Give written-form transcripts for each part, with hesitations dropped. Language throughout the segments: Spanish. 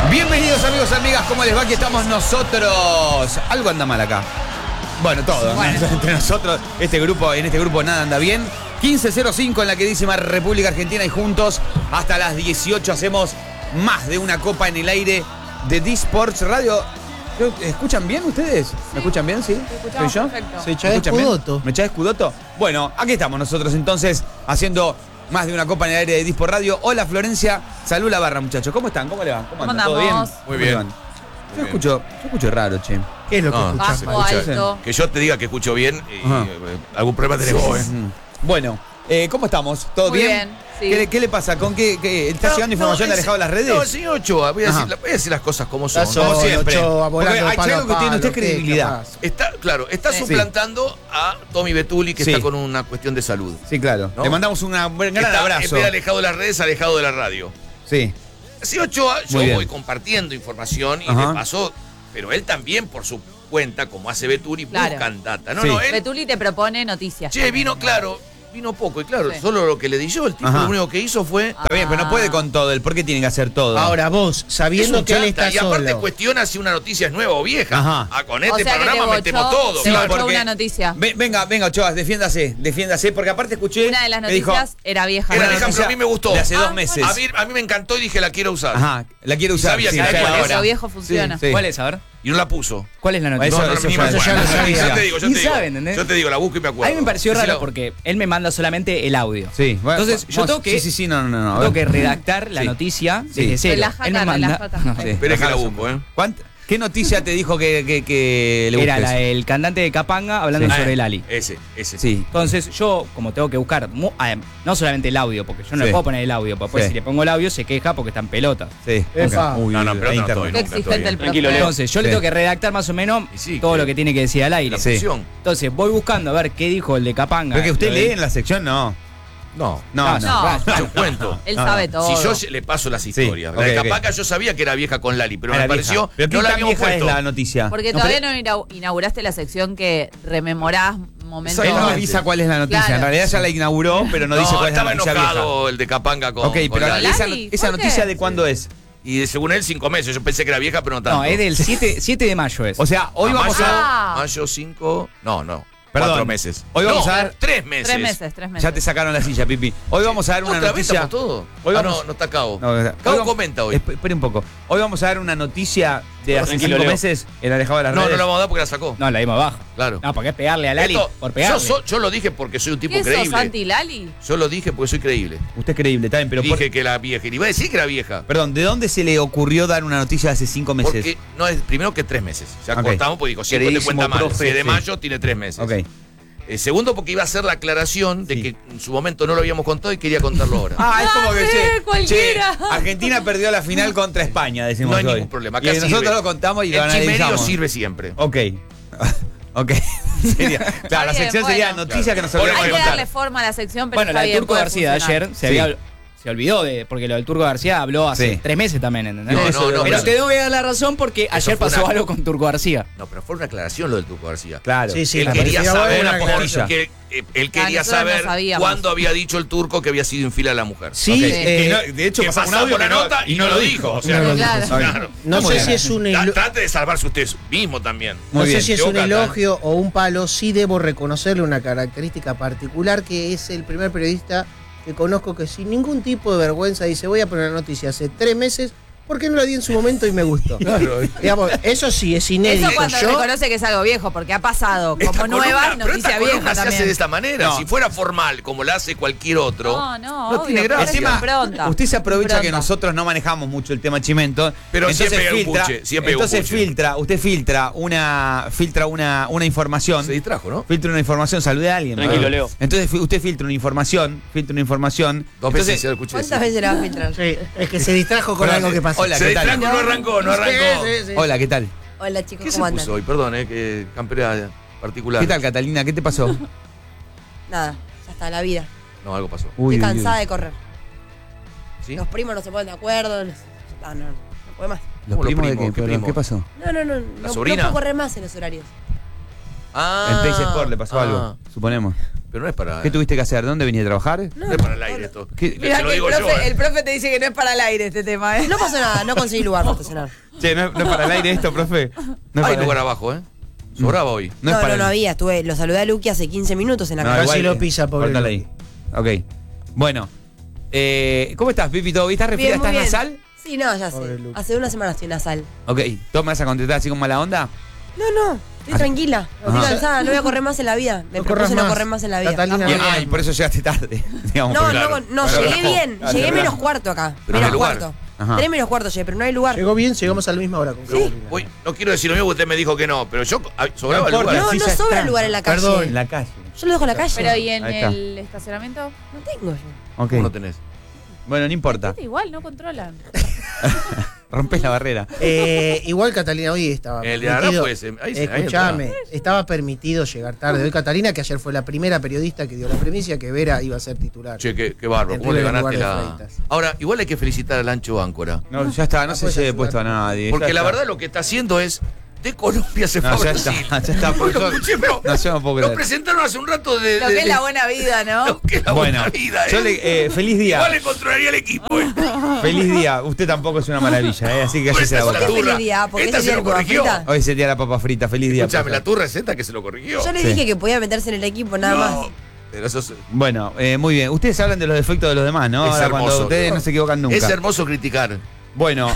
Bienvenidos amigos, amigas, ¿cómo les va? Aquí estamos nosotros. Algo anda mal acá. Bueno, todo. Bueno. Entre nosotros, en este grupo nada anda bien. 15:05 en la queridísima República Argentina y juntos hasta las 18 hacemos más de una copa en el aire de D-Sports Radio. ¿Escuchan bien ustedes? ¿Me escuchan bien? ¿Sí? escuchamos ¿Soy yo? perfecto. ¿Me escuchan bien? ¿Me echás escudoto? Bueno, aquí estamos nosotros entonces haciendo más de una copa en el aire de D-Sports Radio. Hola Florencia, salud la barra muchachos. ¿Cómo están? ¿Cómo le va? ¿Cómo andan? ¿Todo bien? andamos? Muy bien. ¿Cómo le van? Yo escucho raro, che. ¿Qué es lo que No, escuchás? Bajo, alto. Que yo te diga que escucho bien, Ajá. algún problema tenés vos, Bueno, ¿cómo estamos? ¿todo Muy bien, sí. ¿Qué le pasa? ¿Con qué? ¿Está llegando información de Alejado de las redes? No, el señor Ochoa, voy a Ajá. decir las cosas como son. Está ¿no? Como solo, siempre. Ochoa, volando Porque hay palo a algo que tiene palo, usted ¿qué credibilidad. capaz? Está Sí. suplantando a Tommy Betuli, que Sí. está con una cuestión de salud. Sí, claro. ¿No? Le mandamos un gran Está, abrazo. En vez de alejado de las redes, alejado de la radio. Sí. Así Ochoa, yo Muy bien. voy compartiendo información y Ajá. de paso, pero él también por su cuenta, como hace Betuli, Claro. buscan data. No, Sí. no, él, Betuli te propone noticias. che, vino poco, y claro, Sí. solo lo que le di yo, el tipo Ajá. lo único que hizo fue... Está bien, pero no puede con todo. ¿Por qué tiene que hacer todo? Ahora vos, Es sabiendo un que él chanta, está y aparte solo. cuestiona si una noticia es nueva o vieja. Ajá. Con O este sea que programa te metemos bochó, todo. te claro. bochó una noticia. Venga, Ochoa, defiéndase, porque aparte escuché. Una de las que dijo, noticias era vieja. Era una vieja, noticia pero a mí me gustó. De hace Ah, 2 meses. A mí me encantó y dije la quiero usar. Ajá, la quiere usar. Sabía que la era quiere cuál ahora. Lo viejo funciona. Sí. ¿Cuál es? A ver. Y no la puso. ¿Cuál es la noticia? Eso- No, eso ni ya- me eso acuerdo. ya lo sabía. Yo te digo, Ni sabe, ¿entendés? Yo te digo, la busco y me A acuerdo. mí me pareció Decila raro vos. porque él me manda solamente el audio. Sí, bueno, Entonces, yo tengo que, Sí, no. a tengo ver. que redactar la Sí. noticia Sí. desde cero. Relájate, Él me manda. relájate. No, Sí. Espera que la busco, ¿eh? ¿Qué noticia te dijo que le busques? Era el cantante de Capanga hablando Sí. sobre el Ali. Ese. Sí. Entonces, yo, como tengo que buscar, no solamente el audio, porque yo no Sí. le puedo poner el audio, porque después Sí. si le pongo el audio se queja porque está en pelota. Sí. Epa. Uy, No, pero ahí no internet. estoy, Qué nunca exigente estoy. el Tranquilo, profe. Entonces, yo le Sí. tengo que redactar más o menos Y sí, todo que- lo que tiene que decir al aire. La Sí. función. Entonces, voy buscando a ver qué dijo el de Capanga. ¿Pero que usted Lo de- lee en la sección? No. No. No. No. Es un cuento. Él No, sabe no. todo. Si yo le paso las historias. ok, La de ok. Capanga yo sabía que era vieja con Lali, pero Era me vieja. pareció ¿Pero qué no la tan habíamos vieja es puesto. la noticia? Porque No, todavía pero- no inauguraste la sección que rememorás momentos. Él no Exactamente. avisa cuál es la noticia. Claro. En realidad ya la inauguró, pero no dice cuál es la estaba noticia enojado vieja. el de Capanga con Ok, con pero Lali. esa Lali, esa ¿por qué? noticia de cuándo es. Y según él 5 meses. Yo pensé que era vieja, pero no tanto. No, es del 7 de mayo es. O sea, hoy vamos mayo, a... Mayo 5... No. Perdón. 4 meses. Hoy vamos No, a dar 3 meses. 3 meses. Ya te sacaron la silla, Pipi. Hoy vamos a dar una ¿Otra vez noticia... estamos todo? Hoy Ah, vamos- no está Cabo. No, Cabo hoy- comenta hoy. Espere un poco. Hoy vamos a dar una noticia de hace Tranquilo, 5 Leo. meses en Alejado de las No redes. la vamos a dar porque la sacó. No, la dimos abajo. Claro. No, porque es pegarle a Lali Esto- por pegarle. yo lo dije porque soy un tipo ¿Qué sos, creíble. anti-Lali? Yo lo dije porque soy creíble. Usted es creíble, está bien, pero... Dije que era vieja. Y iba a decir que era vieja. Perdón, ¿de dónde se le ocurrió dar una noticia de hace 5 meses? Porque no es primero que 3 meses. Ya Ok. cortamos porque digo, 5 te Queridísimo cuenta mal. profe, Si es de sí. mayo tiene 3 meses. Ok. Segundo, porque iba a hacer la aclaración de Sí. que en su momento no lo habíamos contado y quería contarlo ahora. Ah, es como que cualquiera. Argentina perdió la final contra España, decimos No hay hoy. ningún problema. Y Acá nosotros sirve. lo contamos y lo El chimerío analizamos. sirve siempre. Ok. Ok. Claro, la Está bien, sección sería bueno. noticias que nos Claro. olvidamos Hay de que contar. darle forma a la sección, pero Bueno, está la de bien, Turco puede García de funcionar. ayer se olvidó porque lo del Turco García habló hace Sí. 3 meses también, ¿entendés? No, Pero pero- te doy a dar la razón porque ayer fue pasó una- algo con Turco García. No, pero fue una aclaración lo del Turco García. Claro. Sí, sí, Él me quería parecía saber, buena postilla. aclaración. él quería nosotros no saber sabíamos. cuándo había dicho el turco que había sido infiel a la mujer. Sí, Ok. eh, De hecho, Que pasamos un pasaba audio por la que no- nota y no lo dijo. O sea, No lo dijo. Claro. claro. no Muy sé bien. si es un Trate de salvarse usted mismo también. Muy no sé bien. si es un Yo, Cata. elogio o un palo, sí debo reconocerle una característica particular, que es el primer periodista que conozco que sin ningún tipo de vergüenza dice: voy a poner una noticia hace 3 meses porque no la di en su momento y me gustó. Claro. Digamos, eso sí es inédito. Eso cuando Yo, reconoce que es algo viejo, porque ha pasado Esta como nueva columna- pero noticia esta vieja columna se hace de también. esta manera. No. Si fuera formal, como la hace cualquier otro, No, no tiene obvio, gracia. pero es Encima, impronta. usted se aprovecha que Impronta. nosotros no manejamos mucho el tema chimento. Pero entonces siempre hay un filtra, puche, siempre hay un entonces puche. usted filtra una información. se distrajo, ¿no? Filtra una información, salude a alguien. Tranquilo, ¿no? Leo. Entonces usted filtra una información. 2 veces Entonces, ya lo escuché. ¿Cuántas decir. veces la vas a filtrar? sí, es que se distrajo con algo que pasó. Hola, Se ¿qué tal? distrajo y no arrancó, no arrancó. Sí, sí. Hola, ¿qué tal? Hola chicos, ¿Qué se ¿cómo andan? puso hoy? Perdón, que campera particular. ¿Qué tal, Catalina? ¿Qué te pasó? Nada, ya está, la vida. No, algo pasó. Estoy cansada de correr. ¿Sí? Los primos no se ponen de acuerdo. No, no puede más. ¿Los ¿Cómo los primos de primos? qué? ¿Qué Perdón, primos? ¿qué pasó? No sobrina? puedo correr más en los horarios. Ah, En Teis Sport le pasó algo, suponemos. Pero no es para. ¿Qué tuviste que hacer? ¿Dónde venís a trabajar? No es para el aire esto. ¿Qué- Mirá Se lo que digo yo, el profe te dice que no es para el aire este tema, ¿eh? No pasó nada, no conseguí lugar para estacionar. Che, no es para el aire esto, profe. No es Hay para lugar el- abajo, ¿eh? Sobraba hoy. No, es para el- había. Lo saludé a Luqui hace 15 minutos en la No, calle. Casi igual, lo pisa, pobre córtale ahí. Ok. Bueno. ¿Cómo estás, Pipi? ¿Todo bien? ¿Estás resfriada? Bien, muy ¿Estás bien. nasal? Sí, no, ya Pobre sé. Luqui. Hace una semana estoy nasal. Ok. ¿Tú me vas a contestar así como mala onda? No, estoy tranquila. Estoy Ajá. cansada, no voy a correr más en la vida. Me No propuse corras no más. correr más en la vida. Catalina, Y, no corras y por eso llegaste tarde. Digamos, No, porque- claro. no, Bueno, llegué relajó. bien. Dale, Llegué relaja. menos cuarto acá. Pero no hay Menos lugar. cuarto. Ajá. Tenés menos cuarto, pero no hay lugar. Llegó bien, llegamos a la misma hora con Carolina. Uy, no quiero decir lo mismo que usted me dijo que no, pero yo sobraba No el importa, lugar. No, sí, no ya sobra está. lugar en la calle. Perdón. En la calle. Yo lo dejo en la calle. Pero ¿y en Ahí está. el estacionamiento? No tengo yo. Ok. ¿Cómo no tenés? Bueno, no importa. Igual, no controlan. Rompes la barrera. Igual Catalina hoy estaba El de Ará, pues, ahí se- ahí Escuchame, estaba permitido llegar tarde. Hoy Catalina, que ayer fue la primera periodista que dio la primicia que Vera iba a ser titular. Che, qué bárbaro. En ¿Cómo le River en ganaste lugar de la. Freitas. Ahora, igual hay que felicitar al Ancho Áncora. No, ya está, no No se puedes lleve ayudar. puesto a nadie. Porque ya la está. verdad lo que está haciendo es. De Colombia se fue No, a ya Brasil. está, ya está. Porque lo escuché, pero No, yo no puedo lo creer. presentaron hace un rato de. Lo que es la buena vida, ¿no? Lo que es la Bueno, buena vida, yo le, feliz día. Igual le controlaría el equipo, Feliz día. Usted tampoco es una maravilla, así que Por así se la eso boca. la ¿Por qué turra. feliz día? Porque Esta ese se día lo de papa corrigió. frita. Hoy es el día de la papa frita. Feliz día. Escuchame, profe. la turra es esta que se lo corrigió. Yo le Sí. dije que podía meterse en el equipo, nada No, más. pero eso es Bueno, muy bien. Ustedes hablan de los defectos de los demás, ¿no? Es Ahora, hermoso. cuando ustedes no se equivocan nunca. Es hermoso criticar. Bueno,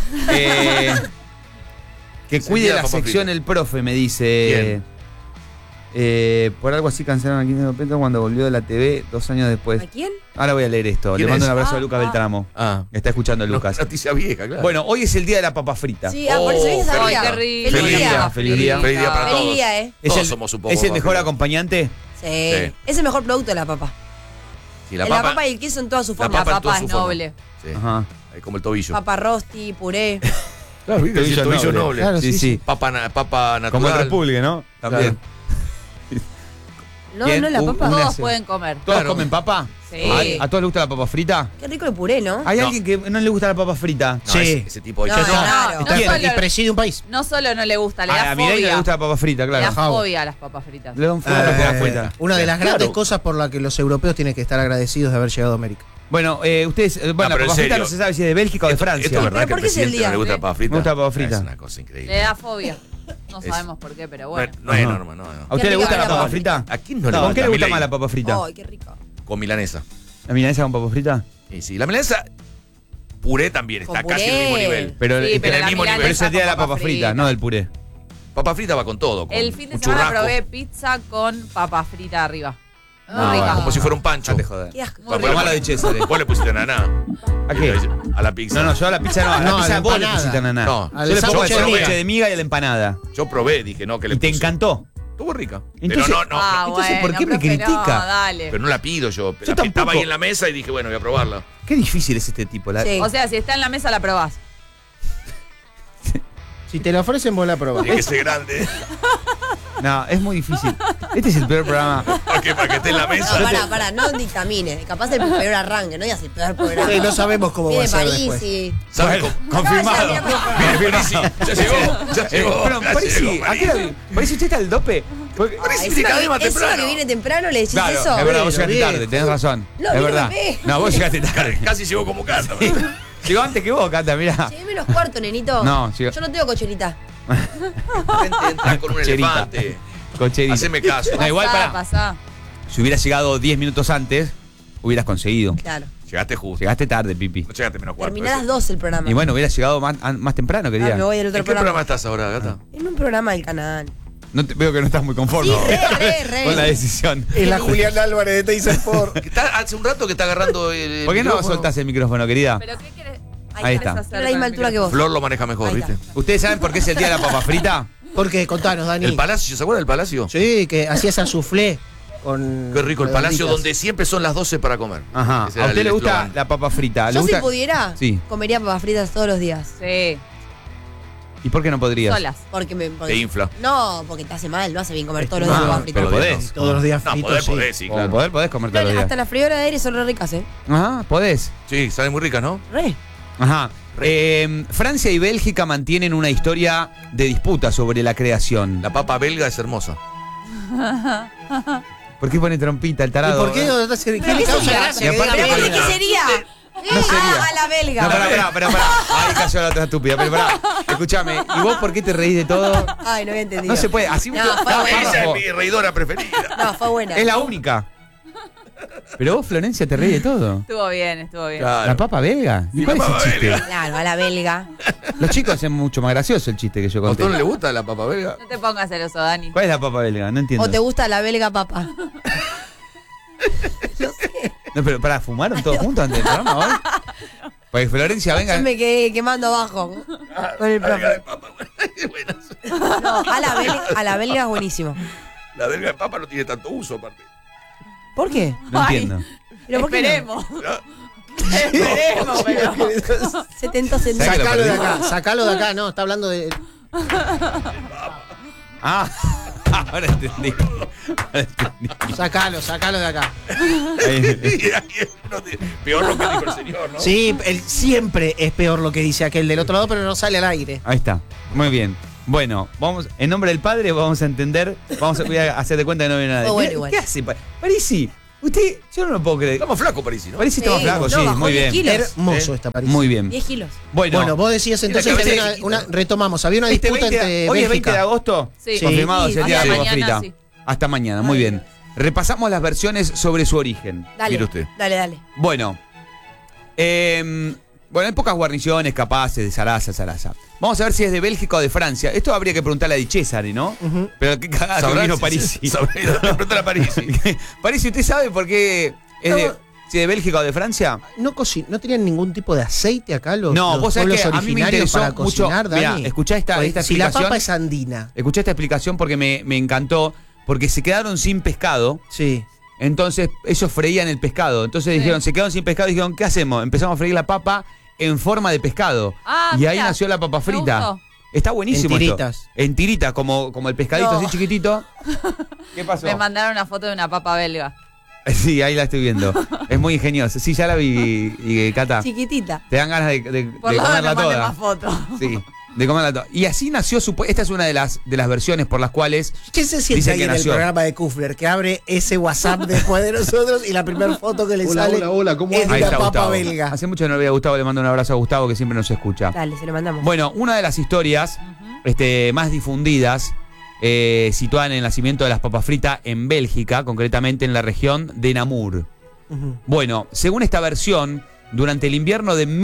que Es el cuide día de la papa sección frita. el profe, me dice. Por algo así cancelaron a Quinto Petro cuando volvió de la TV 2 años después. ¿A quién? Ahora voy a leer esto. Le ¿Quién mando es? un abrazo a Ah, Lucas ah. Beltramo. Ah. Está escuchando Lucas. Noticia vieja, claro. Bueno, hoy es el día de la papa frita. Sí, por eso vine a feliz sabía. Ay, qué rico. Feliz día, feliz día. Feliz día para Feliz todos. día, ¿Es Todos el, somos un poco ¿Es el papa mejor frita. acompañante? Sí. Sí. Es el mejor producto de la papa. Sí, La papa y el queso en todas sus la formas. La papa en toda papa su es forma. noble. Sí. Ajá. Ahí como el tobillo. Papa rosti, puré. Claro, ¿viste? Tobillo El tobillo noble. noble. Claro, Sí, sí, sí. Papa natural. Como el Repulgue, ¿no? También. No, Bien, no, la papa. una Todos se- pueden comer. ¿Todos Claro. comen papa? Sí. ¿A todos les gusta la papa frita? Qué rico el puré, ¿no? ¿Hay No. alguien que no le gusta la papa frita? No, Sí. ese tipo de No, cosas. no, claro. No Está- solo- y preside un país. No solo no le gusta, le A da Mireia no le fobia. gusta la papa frita, Le da claro. Jau. fobia a las papas fritas. Le da un fobia a la papa frita. Una de las Claro. grandes cosas por las que los europeos tienen que estar agradecidos de haber llegado a América. Bueno, ustedes, bueno, pero la en papa frita serio. no se sabe si es de Bélgica o de Francia. Esto es verdad ¿Pero que al por qué es el presidente no día? le gusta la papa frita. Me gusta la papa frita. Es una cosa increíble. Le da fobia. No Es- sabemos por qué, pero No, bueno. no es Ajá. normal, no. ¿A usted le Qué gusta rica la la papa papa frita? ¿A quién no le ¿Con gusta? qué le gusta Milei. más la papa frita? Ay, qué rico. Con milanesa. ¿La milanesa con papa frita? Y sí, la milanesa puré también Con está casi al mismo puré. nivel. Pero, Sí, pero en el la mismo nivel. milanesa Pero es el día de la con papa papa frita, frita. no del puré. Papa frita va con todo. Con El fin de un semana churrasco. probé pizza con papa frita arriba. Muy Ah, rica. bueno. Como si fuera un pancho. Dejate joder. Qué asco. Muy Vos le rico. la de César. Vos le pusiste naná. ¿A qué? A la pizza. No, no, yo a la pizza no. A la No, a pizza la vos le empanada. pusiste naná. No, yo al le pongo el sándwich de sándwich miga. de miga y a la empanada. Yo probé, dije no, que le ¿Y te puse. encantó? Estuvo rica. Entonces- pero no, Ah, entonces, ¿por bueno, qué me profe, critica? No, dale. pero no la pido yo. La tampoco. estaba ahí en la mesa y dije, bueno, voy a probarla. Qué difícil es este tipo. Sí. O sea, si está en la mesa la probás. Si te la ofrecen, vos la probás. Tiene que ser grande. No, es muy difícil. Este es el peor programa. ¿Para qué? Para que esté en la mesa. No, pará, no dictamine. Capaz el peor arranque, no digas el peor programa. Sí, no sabemos cómo va a Viene ser París después. y... ¿Sabes Bueno, cómo? confirmado. No, ya, mira, Viene Parisi. Ya llegó. Ya llegó. Pero, ya Parisi, llegó, ¿a qué hora- Parisi, usted está al dope? Porque- Parisi Encima viene cada vez más encima temprano. que viene temprano, le decís Claro, eso. es verdad, vos Bueno, llegaste bien. tarde, tenés razón. No, es vino verdad. bebé. No, vos llegaste tarde. Casi llegó como carta. Llegó antes que vos, Cata, mirá. Llegué menos cuarto, nenito. No, llegó- Yo no tengo cocherita. Entra con un Cocherita. elefante. Cocherita. Haceme caso. No, igual Pasá, para. pasá. Si hubieras llegado 10 minutos antes, hubieras conseguido. Claro. Llegaste justo. Llegaste tarde, Pipi. No llegaste menos cuarto. Terminá a las 12 el programa. Y bueno, hubieras llegado más temprano, Ah, quería. me voy del otro ¿En qué programa programa. estás ahora, gata? En un programa del canal. No veo que no estás muy conforme Sí, re. con la decisión. Es la Julián Álvarez de Teis Sport. Que está- hace un rato que está agarrando el. ¿Por qué no micrófono. soltás el micrófono, querida? ¿Pero qué querés? Ahí está. hacer Tiene la con misma el altura que vos. Flor lo maneja mejor, Ahí ¿viste? está. ¿Ustedes saben por qué es el día de la papa frita? ¿Por qué? Contanos, Dani. El palacio, ¿se acuerdan del palacio? Sí, que hacías a soufflé con. Qué rico, el palacio redonditas. donde siempre son las 12 para comer. Ajá. Ese ¿A era usted el le gusta eslogan. la papa frita? ¿Le Yo gusta? si pudiera, Sí. comería papas fritas todos los días. Sí, ¿Y por qué no podrías? solas. Porque me... Te infla. No, porque te hace mal, no hace bien comer todos los Ah, días papas fritas. pero podés. Todos los días No, fritos. podés, sí. sí, Como claro. podés comer todos los días. Hasta las freidoras de aire son re ricas, ¿eh? Ajá, podés. Sí, salen muy ricas, ¿no? Re. Ajá. Francia y Bélgica mantienen una historia de disputa sobre la creación. La papa belga es hermosa. ¿Por qué pone trompita el ¿Y tarado? por qué? ¿Qué le causa gracia? Y aparte- ¿Pero Belga. qué sería? No sería. A la belga. No, pará. Ahí cayó la otra estúpida. Pero pará, escúchame. ¿Y vos por qué te reís de todo? Ay, no había entendido. No se puede. Así No, cada fue buena. Esa párrafo es mi reidora preferida. No, fue buena. es la única. Pero vos, Florencia, te reís de todo. Estuvo bien, estuvo bien. Claro. ¿La papa belga? ¿Y Sí, cuál la es el papa chiste? belga. Claro, a la belga. Los chicos hacen mucho más gracioso el chiste que yo ¿A conté. usted no le gusta la papa belga? No te pongas celoso, Dani. ¿Cuál es la papa belga? No entiendo. ¿O te gusta la belga papa? No, pero para, ¿fumaron todos juntos antes del programa hoy? Pues Florencia, venga. Yo me quedé quemando abajo con el Belga de profe. papa. Buenas. No, a la belga es buenísimo. La belga de papa no tiene tanto uso, aparte. ¿Por qué? No Ay. entiendo. ¿Pero por qué no? Esperemos. Esperemos, pero. 70 centavos. ¿Sabes? Sacalo de perdí. acá, sacalo de acá. No, está hablando de... Ah, ahora entendí. Ahora entendí. Sacalo de acá. Peor lo que dijo el señor, ¿no? Sí, siempre es peor lo que dice aquel del otro lado, pero no sale al aire. Ahí está. Muy bien. Bueno, vamos, en nombre del padre vamos a entender, voy a hacer de cuenta que no viene nadie. Oh, bueno, ¿Qué, igual. ¿Qué hace? Parisi, usted, yo no lo puedo creer. Estamos flacos, Parisi, ¿no? Parisi está más Sí, flaco, no, sí, bajó muy 10 bien. kilos. Hermoso esta París. Muy bien. 10 kilos. Bueno, Bueno, vos decías entonces Mira que que a había veces- retomamos, había una este disputa 20 entre hoy es 20 de Bélgica. agosto, Sí. confirmado, Sí, es el día de hasta la papa mañana, frita. sí. Hasta mañana, muy bien. Repasamos las versiones sobre su origen. Dale, Mire usted. dale. Bueno, bueno, hay pocas guarniciones capaces de zaraza. Vamos a ver si es de Bélgica o de Francia. Esto habría que preguntarle a Di Cesare, ¿no? Ujú. Pero qué cagada que Sabrá vino si- Parisi. Pregúntale a Parisi. Parisi, ¿usted sabe por qué es de, No. si de Bélgica o de Francia? ¿No tenían ningún tipo de aceite acá los, No, los vos sabés pueblos que a mí me originarios interesó para mucho. cocinar, Mirá, Dani? escuchá esta Pues, si la explicación. papa es andina. Escuché esta explicación porque me encantó. Porque se quedaron sin pescado. Sí. Entonces ellos freían el pescado. Entonces dijeron, se quedaron sin pescado y dijeron, ¿qué hacemos? Empezamos a freír la papa en forma de pescado. Ah, y ahí mirá, nació la papa me frita. gustó. Está buenísimo. En esto. tiritas. En tiritas, como el pescadito No. así chiquitito. ¿Qué pasó? Me mandaron una foto de una papa belga. Sí, ahí la estoy viendo. Es muy ingeniosa. Sí, ya la vi, Cata. Chiquitita. Te dan ganas de Por la comerla no mandé toda. más fotos. Sí, de comerla toda. Y así nació esta es una de las versiones por las cuales ¿Qué se siente Dicen ahí que en el nació. programa de Kufler? Que abre ese WhatsApp después de nosotros y la primera foto que le sale ¿cómo es de ahí la está papa Gustavo. belga. Hace mucho que no le había Gustavo, le mando un abrazo a Gustavo que siempre nos escucha. Dale, se lo mandamos. Bueno, una de las historias más difundidas situaban el nacimiento de las papas fritas en Bélgica, concretamente en la región de Namur. Ujú. Bueno, según esta versión, durante el invierno de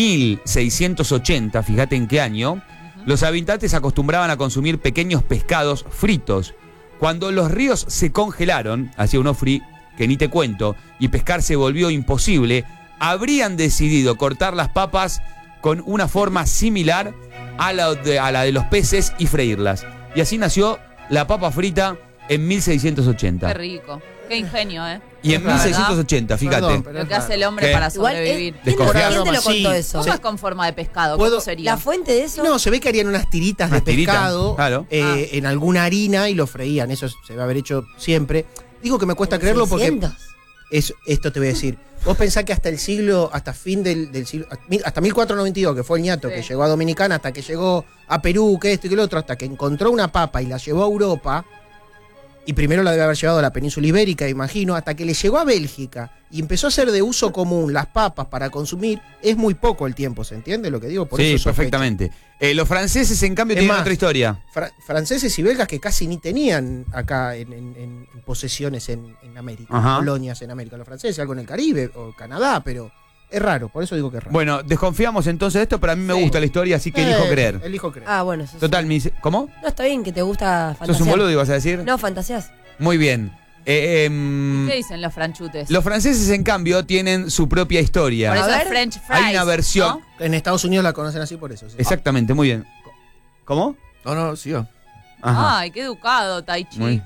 1680, fíjate en qué año, los habitantes acostumbraban a consumir pequeños pescados fritos. Cuando los ríos se congelaron, hacía un frío que ni te cuento, y pescar se volvió imposible, habrían decidido cortar las papas con una forma similar a la de los peces y freírlas. Y así nació la papa frita en 1680. Qué rico. Qué ingenio, ¿eh? Y en La verdad, 1680, fíjate. Perdón, pero Lo es que hace el raro. hombre ¿Qué? para Igual, sobrevivir. ¿quién Desconfiado. te lo contó Sí, eso? ¿Cómo es con forma de pescado? ¿Puedo- ¿Cómo sería? ¿La fuente de eso? No, se ve que harían unas tiritas Unas de tiritas, pescado claro. en alguna harina y lo freían. Eso se debe haber hecho siempre. Digo que me cuesta creerlo porque 600. esto te voy a decir. Vos pensás que hasta fin del siglo, hasta 1492, que fue el ñato Sí. que llegó a Dominicana, hasta que llegó a Perú, que esto y que lo otro, hasta que encontró una papa y la llevó a Europa, y primero la debe haber llevado a la península ibérica, imagino, hasta que le llegó a Bélgica y empezó a ser de uso común las papas para consumir, es muy poco el tiempo, ¿se entiende lo que digo? Por Sí, eso sospecho. perfectamente. Los franceses, en cambio, Es tienen más, otra historia. Franceses y belgas que casi ni tenían acá en posesiones en América, Ajá. colonias en América. Los franceses, algo en el Caribe o Canadá, pero es raro, por eso digo que es raro. Bueno, desconfiamos entonces de esto, pero a mí me Sí. gusta la historia, así que elijo creer. Elijo creer. Ah, bueno. Eso Total, ¿cómo? No, está bien que te gusta fantasear. ¿Sos un boludo, ibas a decir? No, fantaseas. Muy bien. ¿Qué dicen los franchutes? Los franceses, en cambio, tienen su propia historia. Por eso A es ver. French fries. Hay una versión. ¿no? En Estados Unidos la conocen así por eso. Sí. Exactamente, muy bien. ¿Cómo? No, siga. Ajá. Ay, qué educado, Tai Chi. Muy-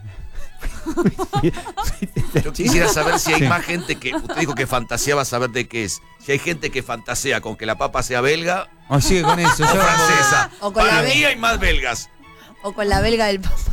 Yo quisiera saber si hay Sí. más gente que. Usted dijo que fantaseaba saber de qué es. Si hay gente que fantasea con que la papa sea belga Oh, sigue con eso. o yo- francesa. O con Para la mí hay más belgas. O con la belga del papa.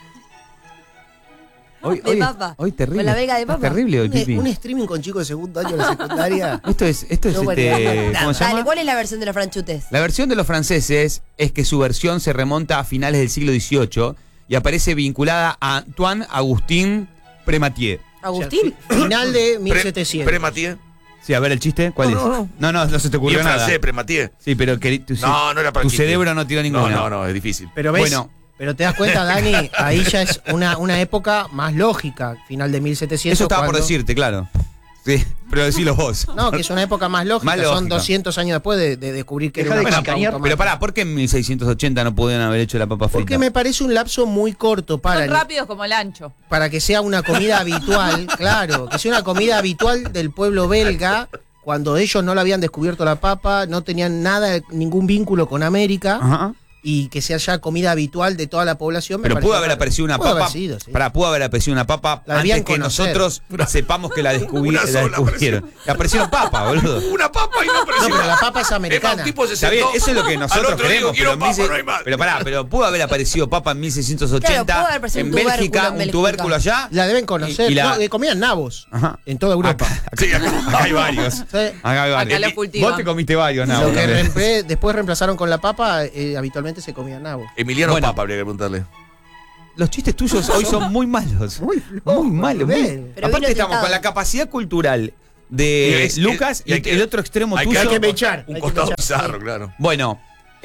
Hoy, de hoy- papa. hoy terrible. Con la belga de Es papa. terrible hoy, Pipi. Un streaming con chicos de segundo año de la secundaria. Esto es No, bueno, ¿cómo se Dale, llama? ¿cuál es la versión de los franchutes? La versión de los franceses es que su versión se remonta a finales del siglo XVIII y aparece vinculada a Antoine Augustin Prematier. Agustín. Final de 1700. Pre-Mathieu. Sí, a ver el chiste, ¿cuál es? No se te Y ocurrió en nada. francés, pre-Mathieu. Sí, pero No, no era para tu chiste. cerebro no tiró ninguna. No, es difícil. Pero ves, Bueno. pero te das cuenta, Dani, ahí ya es una época más lógica, final de 1700. Eso estaba por cuando- decirte, claro. Sí, pero decilo vos. No, que es una época más lógica, Más lógica. son 200 años después de descubrir que Deja era de una papa chicanear, automática. Pero pará, ¿por qué en 1680 no pudieron haber hecho la papa frita? Porque me parece un lapso muy corto Son para rápidos como el ancho. que sea una comida habitual, claro, que sea una comida habitual del pueblo belga, cuando ellos no la habían descubierto la papa, no tenían nada, ningún vínculo con América, Ajá. y que sea ya comida habitual de toda la población. me Pero parece pudo haber raro. aparecido una Pudo papa. haber sido, sí. Pudo haber aparecido una papa La debían antes que conocer. nosotros sepamos que la Una sola descubrieron. Aparecieron papa, boludo. Una papa y no No, apareció. pero la papa es Es más, americana. un tipo se Está bien, sentó, eso es lo que al nosotros otro le digo, creemos. quiero Pero, papa, no hay más. pero pará, pero pudo haber aparecido papa en 1680 Claro, pudo haber aparecido en un tubérculo Bélgica, en un Bélgica. tubérculo allá. La deben conocer. Y la- No, comían nabos Ajá. en toda Europa. Sí, acá Acá hay varios. Sí. Acá hay varios. Acá lo cultivan. Vos te comiste varios, no. Lo que después reemplazaron con la papa, habitualmente se comían nabos. Emiliano Bueno. Papa, habría que preguntarle. Los chistes tuyos hoy son muy malos. Muy malos. bien. Pero Aparte vino estamos tentado. con la capacidad cultural de Lucas y, hay que- el otro extremo hay tuyo. que- Hay que mechar. Un hay que costado mechar. bizarro, claro. Bueno,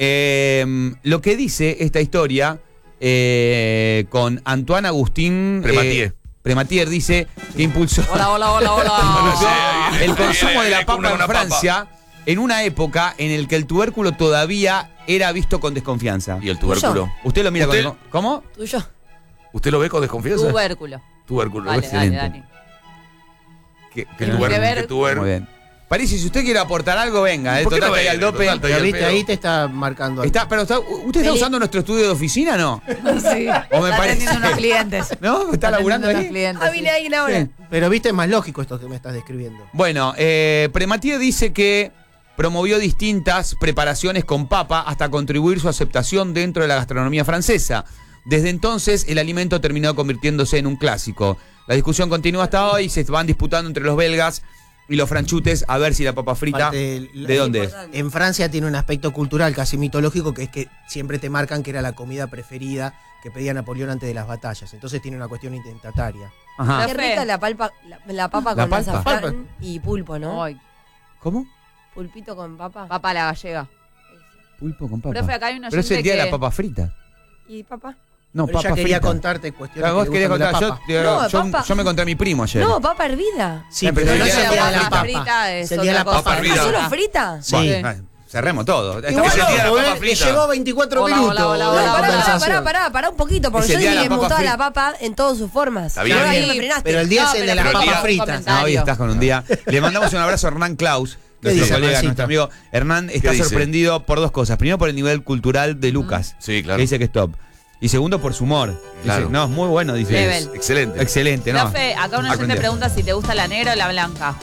lo que dice esta historia con Antoine Agustín Prematier. Prematier dice que impulsó Hola. el consumo de la papa en Una Francia en una época en el que el tubérculo todavía era visto con desconfianza. Y el tubérculo. Usted lo mira ¿Usted? con... ¿Cómo? Tuyo. ¿Usted lo ve con desconfianza? Tubérculo. Tubérculo. Dale, excelente. Dani. Que Tiene no- que ver- Que tubérculo. Muy bien. Parece, si usted quiere aportar algo, venga. ¿Por qué Total, no está ahí viene? al dope. Total, está ahí Ya al viste, pedo. ahí te está marcando. algo. ¿Usted está usando nuestro estudio de oficina, no? Sí. O me Está parece- atendiendo unos clientes. ¿No? ¿Está laburando atendiendo unos ahí? clientes, Ah, sí. viene alguien ahora. Sí. Pero viste, es más lógico esto que me estás describiendo. Bueno, Prematier dice que promovió distintas preparaciones con papa hasta contribuir su aceptación dentro de la gastronomía francesa. Desde entonces, el alimento terminó convirtiéndose en un clásico. La discusión continúa hasta hoy, se van disputando entre los belgas y los franchutes a ver si la papa frita, Aparte, ¿de dónde es? En Francia tiene un aspecto cultural casi mitológico, que es que siempre te marcan que era la comida preferida que pedía Napoleón antes de las batallas. Entonces tiene una cuestión intentataria. Ajá. Qué rica la papa La con palpa. azafrán y pulpo, ¿no? Ay, ¿Cómo? Pulpito con papa. papa a la gallega. Pulpo con papa. Profe, acá hay un Pero es el oyente día de que- la papa frita. ¿Y papa? No, Pero papa ella quería frita. contarte cuestiones Claro, vos que le querías gustan contar. de la papa. No, Yo papa. me encontré a mi primo ayer. No, papa hervida. Sí, pero pero el no día es de el la día de la papa papa. frita es Es el día de la otra cosa. papa Frita. ¿Solo Ah. frita? Sí. Bueno, cerremos todo. Y Estamos- es el día de la bueno, papa le frita. llevó 24 Hola, minutos. hola, hola, la hola, No, hola. conversación. pará un poquito, porque Es el yo día de dije la que me papa gustaba frita. la papa en todas sus formas. Está bien. No, Sí. me frenaste. Pero el día es el de las pero el papas día- fritas. No, hoy estás con un día. Le mandamos un abrazo a Hernán Klaus, nuestro dice, colega, Hernancito? nuestro amigo. Hernán está dice? sorprendido por dos cosas. Primero, por el nivel cultural de Lucas, Sí, claro. que dice que es top. Y segundo, por su humor. Dice, Claro. no, es muy bueno, dice. Level. Excelente. Excelente, ¿no? Profe, acá un oyente Aprende. pregunta si te gusta la negra o la blanca.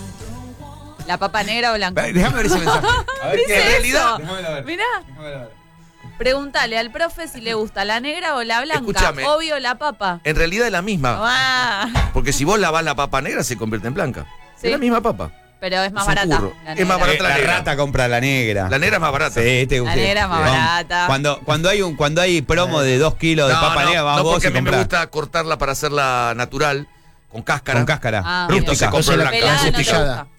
¿La papa negra o blanca? Déjame ver ese mensaje. A ver ¿Qué qué es realidad- eso? Déjamelo ver. Mirá, Déjamelo ver. pregúntale al profe si le gusta la negra o la blanca. Escúchame. Obvio la papa. En realidad es la misma. Ah, Porque si vos lavás la papa negra, se convierte en blanca. Sí. Es la misma papa. pero es más Es un barata. curro. la Es negra. más barata la La negra. rata compra la negra. La negra es más barata. Sí, te La negra es más barata. Cuando hay promo de 2 kilos de papa negra, vas no, vos porque y a mí me comprás. gusta cortarla para hacerla natural, con cáscara. Con cáscara. Ah, Y entonces bien. compro Entonces la blanca. Pelada no te cepillada. gusta.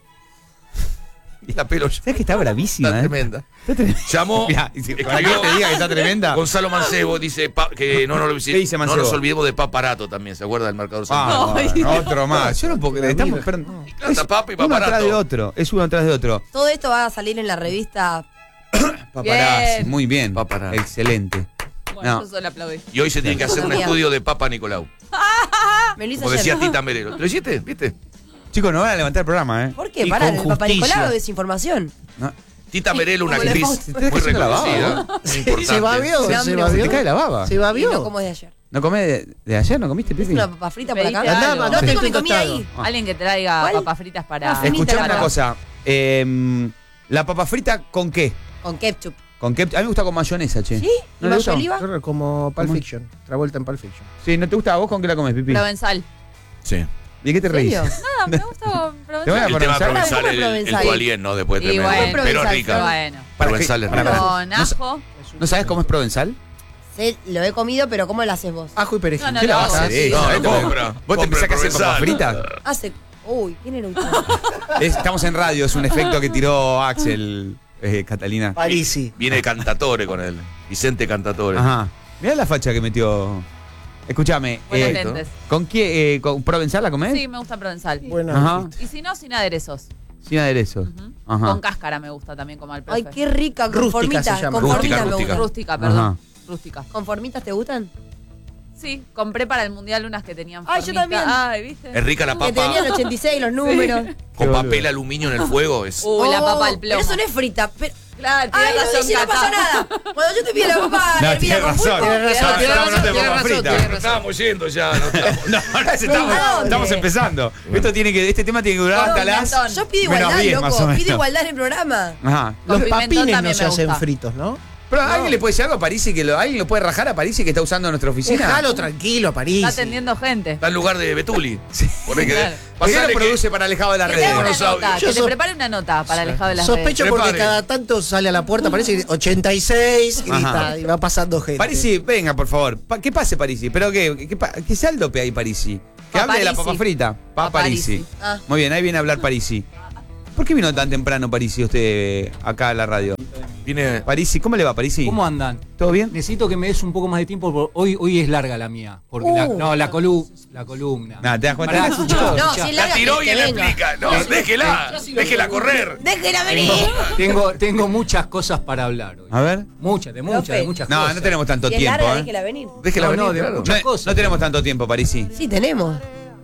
Y la pelo ya. ¿Sabes que está bravísima? Está eh? tremenda. Está tremenda. Llamó, Mirá, y si- para que escribió te diga que está tremenda. Gonzalo Mancebo, dice que no, ¿Qué dice no Mancebo? nos olvidemos de Paparato también, ¿se acuerda del marcador central? Ah, Ay. bueno, otro más. Yo no puedo creer. Estamos, Plata, papa y uno paparato. atrás de otro. Es uno atrás de otro. Todo esto va a salir en la revista. Paparazzi. Bien. Muy bien. Paparazzi. Excelente. Bueno, No. yo solo aplaudí. Y hoy se tiene que hacer un Bien. estudio de Papa Nicolau. Me lo hizo Como decía ayer. Tita Merelo. ¿Lo hiciste? ¿Viste? Chicos, no van a levantar el programa, ¿eh? ¿Por qué? Y Pará, con el Papa justicia. Nicolau es información. No. Tita Merelo, una como la actriz Fausto. muy haciendo la baba, reconocida. muy importante. Se babió, Se se hambre. babió. Te cae la baba. Se Y babió. no como de ayer. ¿No comés de ayer? ¿No comiste, ¿Es Pipi? una papa frita por acá? Pediste algo. No tengo mi Sí. comida ahí. Alguien que traiga ¿Cuál? papas fritas para. Ah, finita Escuchame la una papa. cosa. La papa frita, ¿con qué? Con ketchup. ¿Con qué? A mí me gusta con mayonesa, che. ¿Sí? ¿No ¿Y le mayo gusta? oliva? Como Pulp ¿Cómo? Fiction. Travolta en Pulp Fiction. Sí, ¿no te gusta a vos con qué la comes, Pipi? Provenzal. Sí. ¿De qué te reís? ¿En serio? Nada, me gusta con Te voy a provenzal. El tema Provenzal. provenzal, ¿Cómo el provenzal? tualien, ¿no? Después Y tremendo. bueno. Pero Provenzal, rica. Bueno. Para Provenzal que- es para- rica. Con ajo. ¿No sabes cómo es provenzal? Lo he comido, pero ¿cómo lo haces vos? Ajo y perejil. No, ¿Qué la no, vas a hacer sí. eso? No, ¿Vos te compra pensás que hacer papas provenzal. fritas? Uy, ¿quién era usted? Estamos en radio, es un efecto que tiró Axel, Catalina. Parisi. Viene Cantatore con él. Vicente Cantatore. Ajá. Mirá la facha que metió. Escúchame, Buenos lentes. ¿con qué? ¿Con provenzal la comés? Sí, me gusta provenzal. Bueno. Ajá. Y si no, sin aderezos. Sin aderezos. Ujú. Ajá. Con cáscara me gusta también como al profe. Ay, qué rica, Rústica conformita. se llama. Conformitas Rústica, me gustan. Rústica, perdón. Ajá. Rústica. ¿Conformitas te gustan? Sí, compré para el mundial unas que tenían Ay, yo formita. también. Ay, ¿viste? Es rica la Que papa tenían 86 los números. con papel aluminio en el fuego. Es La papa al plomo. Pero eso no es frita. Pero... Claro, Ay, tienes no razón, dice, no pasó Cata. nada. Cuando yo te pido la papa No, hervida tienes con razón. pulpo. Tienes razón, Estamos hablando de tienes papas razón, fritas. tienes razón. estábamos yendo ya. No estamos. No, ahora estamos, ¿A dónde? estamos empezando. Este tema tiene que durar hasta las. Pimentón. Yo pido menos igualdad, 10 más o loco. menos. Pido igualdad en el programa. Ajá. Con Los pimentón papines no también se me hacen gusta. fritos, ¿no? Pero ¿alguien le puede decir algo a Parisi alguien lo puede rajar a Parisi que está usando nuestra oficina? Déjalo tranquilo, París. Está atendiendo gente. Está en lugar de Betuli. Por ahí que. Claro. ¿Por qué Pasale lo que- produce para alejado de las Que te haga redes? una nota, Yo que te so- prepare una nota para alejado de las redes. Sospecho porque Prepare. cada tanto sale a la puerta, parece que 86 y, Ajá. y va pasando gente. Parisi, venga, por favor. ¿Qué pase, Parisi? ¿Pero qué saldope hay, Parisi? Que hable de la papa Parisi. frita. Parisi. Parisi. Ah. Muy bien, ahí viene a hablar Parisi. ¿Por qué vino tan temprano Parisi usted acá a la radio? Viene. Parisi, ¿cómo le va, Parisi? ¿Cómo andan? ¿Todo bien? Necesito que me des un poco más de tiempo porque hoy es larga la mía. Porque la columna. Nada, ¿te das cuenta? Pará, escuchá, No, escuchá. si es La larga, tiró que y la venga. explica. No, déjela correr. Déjela venir. Tengo muchas cosas para hablar hoy. A ver. Muchas Profe. No, cosas. no tenemos tanto Si es tiempo, larga, ¿eh? déjela venir. Déjela No, venir, no, de claro. muchas cosas. No tenemos tanto tiempo, Parisi. Sí, tenemos.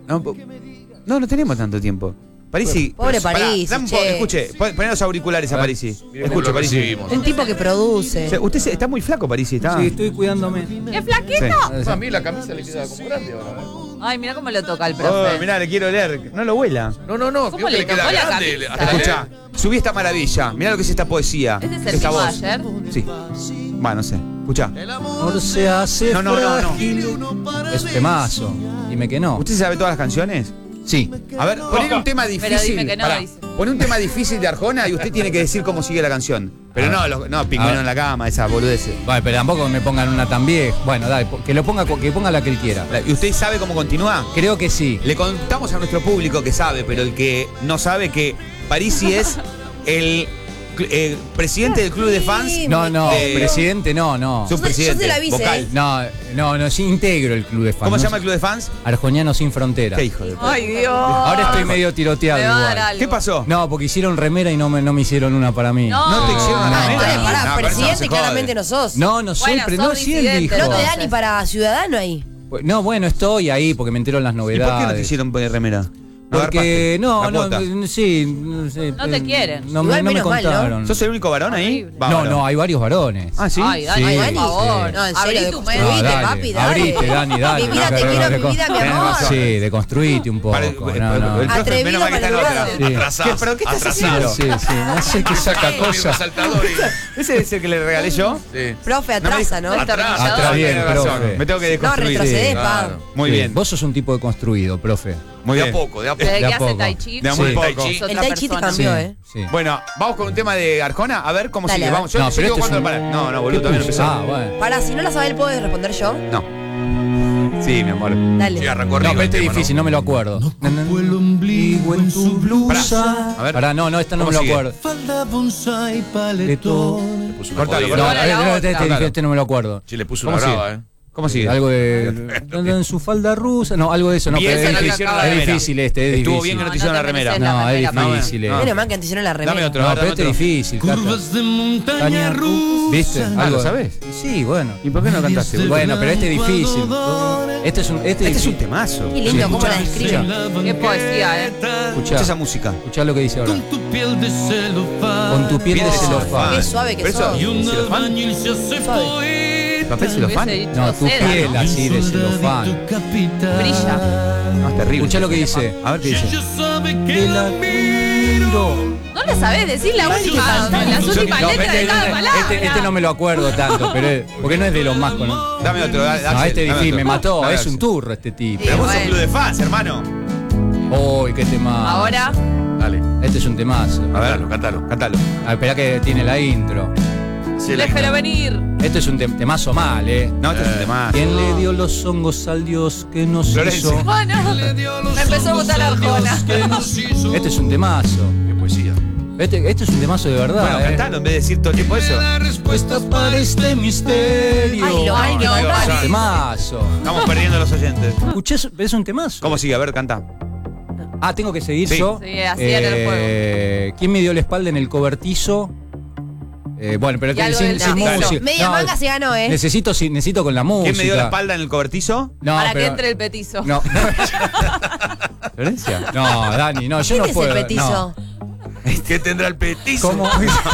No tenemos tanto tiempo. Parisi. Pobre pará, Parisi, dame un che. escuche, poné los auriculares a Parisi. Miren cómo Escuche, lo Parisi. recibimos. Un tipo que produce. O sea, usted está muy flaco, Parisi. Está. Sí, estoy cuidándome. ¡Es flaquito! A mí la camisa le queda como grande ahora. Ay, mira cómo lo toca el Oh, profe. mirá, le quiero leer. No lo vuela. No, ¿Cómo creo que le le queda tocó la grande. camisa? Hasta Escucha, subí esta maravilla. Mirá lo que es esta poesía. ¿Este es el esta mismo de voz. ayer? Sí. Bueno, no sé. Escucha. Amor se hace No. frágil. Es temazo. Dime que no. ¿Usted sabe todas las canciones? Sí. A ver, poné un tema difícil. dime que no, Pará, dice. poné un tema difícil de Arjona y usted tiene que decir cómo sigue la canción. Pero no, pingüino en la cama, esa boludez. Vale, pero tampoco me pongan una tan vieja. Bueno, dale, que ponga la que él quiera. ¿Y usted sabe cómo continúa? Creo que sí. Le contamos a nuestro público que sabe, pero el que no sabe que Parisi es el presidente del club de fans. No, de- presidente, no. Subpresidente. Yo soy la vice, vocal. No, sí integro el club de fans. ¿Cómo se No llama el club de fans? Arjonianos sin fronteras. ¿Qué hijo de puta? Ay, Dios. Ahora estoy medio tiroteado Me va a dar igual. algo. ¿Qué pasó? No, porque hicieron remera y no me hicieron una para mí. No. ¿No te hicieron una Ah, remera? entonces, No, pará, pero eso no presidente se jode. claramente no sos. No soy, Bueno, pero sos no, sí él disidente. dijo. No te da Entonces. ni para ciudadano ahí. No, bueno, estoy ahí porque me entero en las ¿Y novedades. por qué no te hicieron remera? Porque, La cuota. sí, no sé. No te quieren. No, Igual no me menos mal, ¿no? contaron. ¿Sos el único varón ahí? Horrible. Bárbaro. No, hay varios varones. Ah, sí. Ay, Dani, Sí, por sí. favor. No, en Abrí serio, tu deconstruite, mente. dale, papi, dale. abrite, Dani, dale. Mi vida te quiero, mi vida, mi Tenés amor. razón. Sí, deconstruite un poco. Para- no. el profe, Atrevido menos mal que está en para otra. el Sí. Atrasás. ¿Pero qué estás atrasás. haciendo? Sí, no sé qué saca cosas. Resaltador ¿Ese es el que le regalé yo? Sí. Profe, atrasa, ¿no? Atrás. Atrás, bien, Tiene razón. profe. Me tengo que No, deconstruir. retrocedés, claro. pa. Muy Sí, bien. Vos sos un tipo deconstruido, profe. Muy De bien. a poco, de a poco. Desde De que a hace poco. Tai Chi. De a muy Sí, poco. Tai Chi. es otra El Tai Chi te persona. cambió, ¿eh? Sí. Bueno, vamos con un tema de Arjona, a ver cómo Dale, sigue. a ver. Vamos, yo No, yo pero digo este es cuándo un- para. No, boludo, todavía no empezó. Ah, bueno. Para, si no la sabés, ¿puedo responder yo? No. Sí, mi amor. Dale. Sí, arrancó No, arriba pero el este es tema, difícil, ¿no? no me lo acuerdo. El ombligo en tu blusa. A ver. Pará, no, esta no ¿Cómo me lo sigue? acuerdo. Falda bonsai De paletón. todo. Le puso una Cortalo, jodida. No, Ahora la otra. este no me lo acuerdo. Sí, le puso ¿Cómo una sigue? brava, ¿Cómo sigue? Algo de. En su falda rusa. No, algo de eso, no. Bien, pero esa es no te difícil, hicieron la es remera. difícil este, es Estuvo difícil. bien que no te No, hicieron no la te remera. mereces la No, es remera. difícil. No. Menos mal que antes hicieron la remera. Dame otro. No, dame pero este es otro. difícil. Cata. Curvas de montaña Taña rusa. ¿Viste? Ah, ¿lo sabes? Sí, bueno. ¿Y por qué no lo cantaste? boludo? Bueno, pero este es difícil. Este es un. Este es un temazo. Qué lindo, cómo la escuchá, describe. Qué poesía, ¿eh? Escucha esa música. Escuchá lo que dice ahora. Con tu piel de celofán. Con tu piel de Piel de celofán. Qué suave que Pero eso- sos. Y un ¿Celofán? albañil se hace poeta. ¿Papel celofán? Hubiese dicho No, tu seda, piel ¿no? así de Soldadito celofán. capitán. Brilla. No, es terrible. Escuchá lo que dice. A ver qué dice. Ella sabe que Que la la miro. No lo sabés, decir la última, las últimas No, letras de cada palabra. este no me lo acuerdo tanto, pero porque no es de los más conocidos. Dame otro. No, Axel, este es dame difícil, otro. me mató, Dame es otro. un turro este tipo. Pero vos sos bueno. club de fans, hermano. Uy, qué tema. Ahora, Dale. Este es un temazo. A ver, Cátalo, cátalo. Cátalo. Ah, esperá que tiene la intro. Se la- Déjelo venir. Esto es un temazo mal, No, este es un tema. ¿Quién le dio los hongos al Dios que nos Florencia. hizo? Bueno, me empezó a gustar Arjona. Este es un temazo. Qué poesía. Este es un temazo de verdad. Bueno, cantalo en vez de decir todo el tiempo eso. Respuesta para este misterio. Ay, lo hay que no, cantar. no, Es un temazo. Estamos perdiendo a los oyentes. Escuché, es un temazo. ¿Cómo sigue? A ver, canta. Ah, tengo que seguir Sí. yo. Sí, así era el juego. ¿Quién me dio la espalda en el cobertizo? Bueno, pero Y algo sin, del sin piso. música. Media No, manga se ganó, ¿eh? necesito con la música. ¿Quién me dio la espalda en el cobertizo? No, Para que pero- entre el petizo. No. ¿Florencia? No, Dani, no, yo ¿Quién no es puedo. el petizo? ¿Qué tendrá el petizo? ¿Cómo?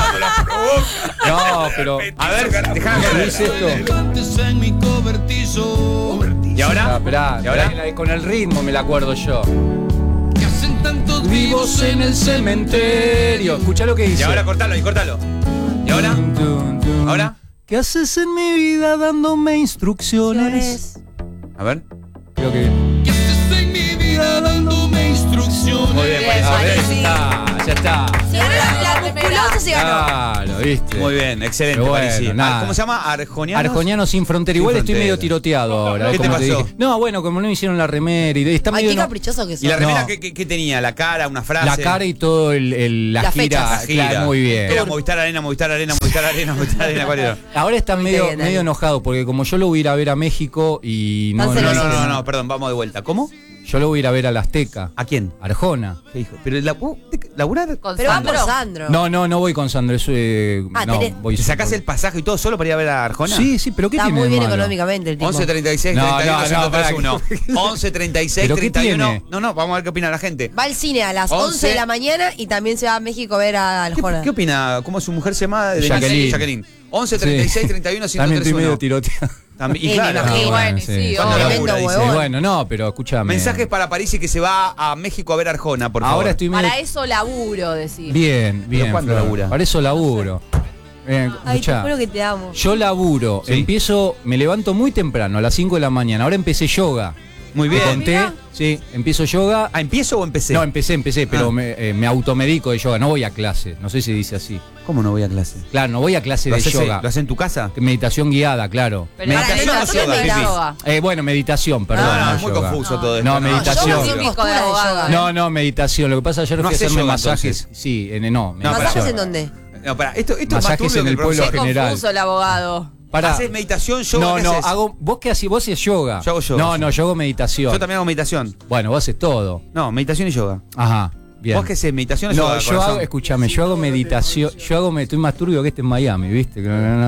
No, pero. A ver, déjame ¿Qué ver. es esto? En mi cobertizo. ¿Y ahora? Esperá, ¿Y ahora? esperá, con el ritmo me la acuerdo yo. Que hacen tantos vivos en el cementerio. Escuchá lo que dice. Y ahora cortalo, y cortalo. ¿Y ahora? ¿Ahora? ¿Qué haces en mi vida dándome instrucciones? A ver. Creo que. Que haces en mi vida dándome instrucciones. Muy bien, Bien, parece Ah, bien. sí. ya está. Se ganó la musculosa, se ganó. Claro, viste. Muy bien, excelente, Pero bueno, Parisi. nada. ¿Cómo se llama? ¿Arjonianos? Arjoniano sin frontera. Sin Igual estoy frontera. medio tiroteado ahora. ¿Qué te como pasó? dije. No, bueno, como no me hicieron la remera y está Ay, medio. qué no- caprichoso que ¿Y la sos. remera No. qué tenía? ¿La cara? ¿Una frase? la cara y todo la Las gira. fechas. La gira. Claro, muy bien. Era Movistar Arena, Movistar Arena, Movistar Arena, Movistar Arena. ¿Cuál era? Ahora está medio, bien, Dani. medio enojado porque como yo lo voy a ir a ver a México y no, Tan No, celoso. no, no, perdón, vamos de vuelta. ¿Cómo? yo lo voy a ir a ver a la Azteca. ¿A quién? Arjona. ¿Qué dijo? Pero laburar. Con Pero va por Sandro. Sandro. No voy con Sandro. Eso, Ah, no, tenés- voy ¿Te sacás solo. el pasaje y todo solo para ir a ver a Arjona? Sí, sí, pero ¿qué Está tiene muy de bien malo? económicamente el tipo. 11 36 No, 31 no, 131. 11 36 ¿Pero qué 31. tiene? No, vamos a ver qué opina la gente. Va al cine a las 11 de la mañana y también se va a México a ver a Arjona. ¿Qué opina? ¿Cómo su mujer se llama? Jacqueline. 11 36 Sí. 31 También estoy medio 131. tiroteado. También, y Sí, claro. me imagino. Sí, bueno, sí. sí, Cuando obvio. labura, dice. huevón. Bueno, no, pero escúchame. Mensajes para Parisi que se va a México a ver a Arjona, por favor. Ahora estoy medio. Para eso laburo, decir. Bien, bien. ¿cuándo Flor. labura? Para eso laburo. Ay, te Escuchá, juro que te amo. yo laburo, Sí. me levanto muy temprano, a las 5 de la mañana. Ahora empecé yoga. Muy Te bien. conté, mirá. sí, empiezo yoga. ¿Ah, empiezo o empecé? No, empecé, pero Ah. me automedico de yoga. No voy a clase, no sé si dice así. ¿Cómo no voy a clase? Claro, no voy a clase ¿Lo de haces, yoga. ¿Lo haces en tu casa? Meditación guiada, claro. Pero Meditación para o eso yoga, es Pipi? yoga. Bueno, meditación, perdón. No, no es muy yoga. confuso todo esto. No, meditación. Yo Típico sin de postura de abogado. yoga. No, meditación. Lo que pasa ayer No fui a haces hacerme yoga, masajes. entonces. Sí, No, ¿Masajes para- en dónde? No, pará, esto es más Masajes turbio en que el profesor. pueblo Qué general. confuso el abogado. Pará. ¿Haces meditación, yoga? No, ¿qué no, haces? vos qué haces, vos haces yoga. Yo hago yoga, No, sí. no, yo hago meditación. Yo también hago meditación. Bueno, vos haces todo. No, meditación y yoga. Ajá, bien. ¿Vos qué haces? ¿Meditación o No, yoga? yo corazón? hago, escúchame, yo hago meditación, estoy más turbio que este en Miami, ¿viste?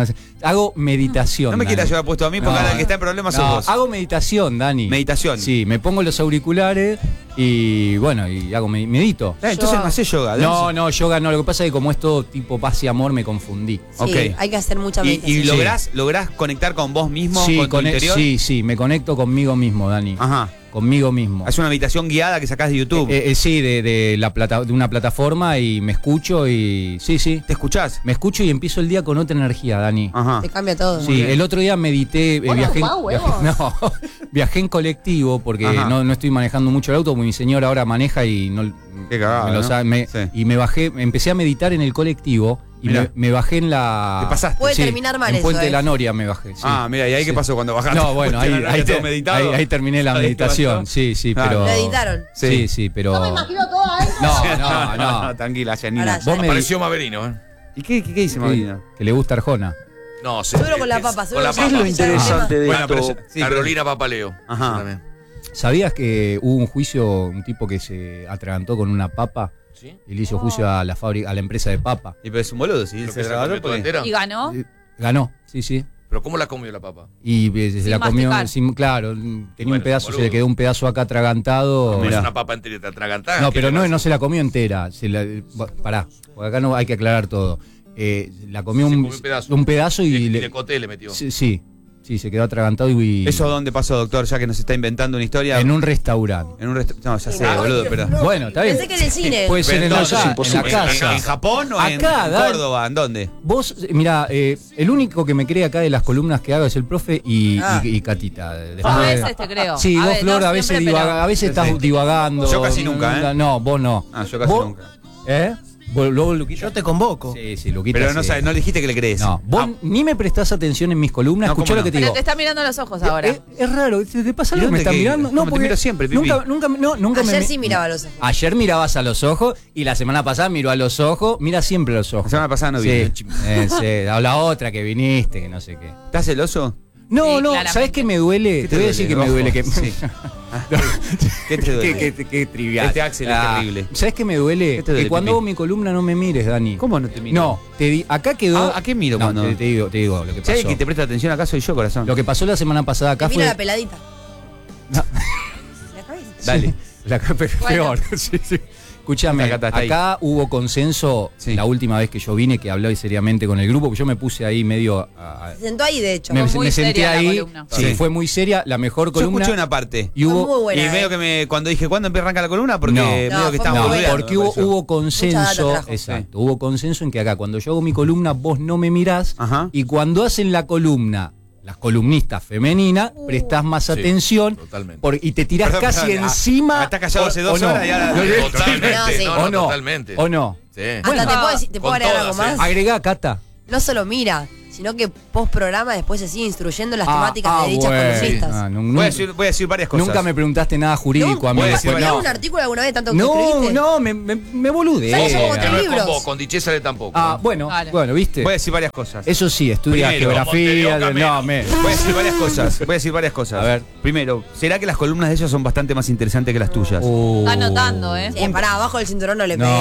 Hago meditación. No me quieras Dani. llevar puesto a mí porque No. ahora el que está en problemas sos No, vos. hago meditación, Dani. Meditación. Sí, me pongo los auriculares y bueno, y hago medito. Entonces no haces yoga. No, yoga no, lo que pasa es que como es todo tipo paz y amor me confundí. Sí, Ok. hay que hacer mucha meditación. ¿Y lográs conectar con vos mismo, Sí, con tu interior? sí, me conecto conmigo mismo, Dani. Ajá. Conmigo mismo. Haces una meditación guiada que sacás de YouTube. Sí, de una plataforma y me escucho y sí. ¿Te escuchás? Me escucho y empiezo el día con otra energía, Dani. Ajá. Te cambia todo. Sí, el otro día medité, viajé, ocupás, huevos? no, viajé en colectivo porque Ajá. no estoy manejando mucho el auto, porque mi señora ahora maneja y no Qué cagada, me lo ¿no? sabe, Sí. y me bajé, empecé a meditar en el colectivo y Mirá. me bajé en la. ¿Te pasaste? Puede terminar mal en eso, Puente de ¿eh? la Noria me bajé. Sí. Ah, mira, ¿y ahí qué Sí. pasó cuando bajaste? No, bueno, ahí, Porque ahí, todo te- meditado. ahí terminé la ¿Ahí qué meditación. pasó? Sí, Ah. pero. ¿Meditaron? Sí, pero. No, no. Tranquila, Janina. Ahora, Vos me Apareció Maverino, ¿eh? ¿Y qué dice Marina? que le gusta Arjona. No, sí. Seguro con la papa, seguro Con la con papa. la interesante de Bueno, pero esto. sí, pero- Carolina Papaleo. Ajá. Eso también. ¿Sabías que hubo un juicio, un tipo que se atragantó con una papa ¿Sí? y le hizo juicio a la fábrica, a la empresa de papa? Y pero es un boludo, sí. Lo Se que se grabó comió toda porque... entera. ¿Y ganó? Ganó, sí. Pero ¿cómo la comió la papa? Y se Sin la comió, masticar. claro, tenía Bueno, un pedazo, boludo. se le quedó un pedazo acá atragantado. No es mirá. una papa entera te atragantada. No, ¿qué pero le pasa? no se la comió entera. Pará, porque acá no hay que aclarar todo. La comió Se un, comió un pedazo y Y le, de coté le metió. sí, se quedó atragantado y ¿Eso dónde pasó, doctor? Ya que nos está inventando una historia. en un restaurante. En un No, ya sé, boludo, pero... Bueno, está bien. Pensé que en el cine. Puede ser en, Entonces, acá, es en la imposible. casa. ¿En Japón o en Acá, Dan. Córdoba? ¿En dónde? Vos, mira, el único que me cree acá de las columnas que hago es el profe y Catita. Dos Después- veces te creo. Sí, vos, ver, Flor, no a veces, siempre, pero- a veces estás Sí. divagando. Yo casi nunca, ¿eh? No, vos no. Ah, yo casi ¿Vos? nunca. ¿Eh? Luego, Luquita. Yo te convoco. Sí, Luquita. Pero no sí. sabes, no le dijiste que le crees. No, vos ni me prestás atención en mis columnas. No, Escuchá ¿cómo lo que no? te Pero digo. te está mirando a los ojos ahora. Es raro, ¿te pasa ¿Y algo? ¿Me dónde estás que- mirando? cómo te porque miro siempre, Pipi? nunca Ayer me. sí miraba los ojos. Ayer mirabas a los ojos y la semana pasada miró a los ojos. Mira siempre a los ojos. La semana pasada no Sí, vine. sí, a la otra que viniste, que no sé qué. ¿Estás celoso? No, Sí, no, claramente. ¿sabes qué me duele? ¿Qué Te voy a decir que me Ojo. duele. Que... Sí. ¿Qué te duele? Qué trivial. Este Axel es terrible. ¿Sabes qué me duele? ¿Qué te duele, Que cuando Pipi? hago mi columna no me mires, Dani. ¿Cómo no te miro? No, acá quedó. ¿A qué miro No, cuando? te digo lo que Si pasó. alguien que te presta atención acá soy yo, corazón. Lo que pasó la semana pasada acá Te mira fue. la peladita. No. La cabeza. Dale. Peor. Sí. Escúchame, Acá está ahí. acá hubo consenso Sí. la última vez que yo vine, que hablé seriamente con el grupo, porque yo me puse ahí medio. Se sentó ahí, de hecho. Me muy senté seria la ahí. columna. Sí, Sí. fue muy seria, la mejor Yo columna. escuché una parte. Y hubo. Fue muy buena. Y medio que cuando dije, ¿cuándo arranca la columna? Porque No. medio No, que fue estaba muy No, buena. porque hubo Mucha data consenso, trajo. exacto, hubo consenso en que acá cuando yo hago mi columna vos no me mirás Ajá. y cuando hacen la columna las columnistas femeninas prestás más Sí, atención totalmente. y te tirás Perdón, casi perdón, encima. estás callado hace 2 no. horas y ahora... Totalmente. No, sí. No, ¿O no? totalmente. ¿O no? Sí. Hasta te puedo Con agregar algo todas, más. Agregá, Cata. No solo mira, sino que post programa después se sigue instruyendo las temáticas de dichas bueno. columnistas. Ah, Voy a decir varias cosas. nunca me preguntaste nada jurídico a mí. voy a después, decir ¿No no. un artículo alguna vez tanto que No, escribiste? no, me boludé. ¿Sabes cómo Que te no es libros? con vos, con Dichésale tampoco. Bueno, Vale. bueno, ¿viste? Voy a decir varias cosas. Eso sí, estudia Primero, geografía. No, Voy a decir varias cosas. Voy a decir varias cosas. A ver. Primero, ¿será que las columnas de ellos son bastante más interesantes que las tuyas? Está anotando, ¿eh? Sí, pará, abajo del cinturón no le pegué.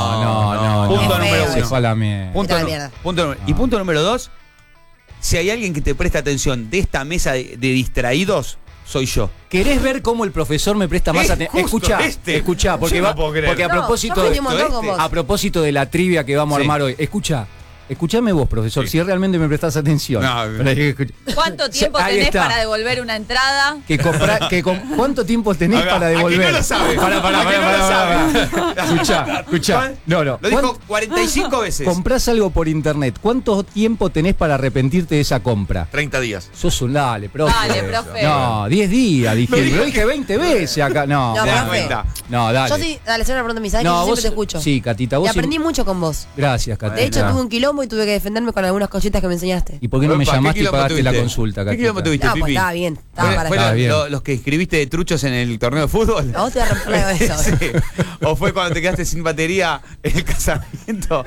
No. Punto Es número feo 1. eso. Fue a la mierda. Punto, Vete a la nu- mierda. punto número- Y punto número 2, si hay alguien que te presta atención de esta mesa de distraídos, soy yo. ¿Querés ver cómo el profesor me presta más Es atención? justo Escucha, este. porque, Yo no puedo creer. porque a No, propósito yo aprendí un montón de- con vos. a propósito de la trivia que vamos a Sí. armar hoy, escuchame vos, profesor, si realmente me prestás atención. No, ¿Cuánto tiempo Ahí tenés está. para devolver una entrada? ¿Cuánto tiempo tenés A ver, para ¿a que devolver? no lo sabe? Pará, ¿A que no lo sabe? Escuchá. No. Lo dijo 45 veces. Comprás algo por internet. ¿Cuánto tiempo tenés para arrepentirte de esa compra? 30 días. Sos un dale, profe. Dale, profe. No, 10 días, dije. Lo dije 20 veces acá. No, No, ¿Te das profe. cuenta? no, dale. Yo sí, dale, hacer una pregunta a mis años, yo siempre te escucho. Sí, Catita, vos Y aprendí sí- mucho con vos. Gracias, Catita. De hecho, tuve un quilombo y tuve que defenderme con algunas cositas que me enseñaste. ¿Y por qué no me Opa, ¿qué llamaste y quilombo pagaste la tuviste? consulta, ¿Qué Catita? quilombo tuviste, No, pues Pipi? estaba bien, estaba para ¿Fueron Está bien. los que escribiste de truchos en el torneo de fútbol? A vos te voy a romper la cabeza. Sí. ¿O fue cuando te quedaste sin batería en el casamiento?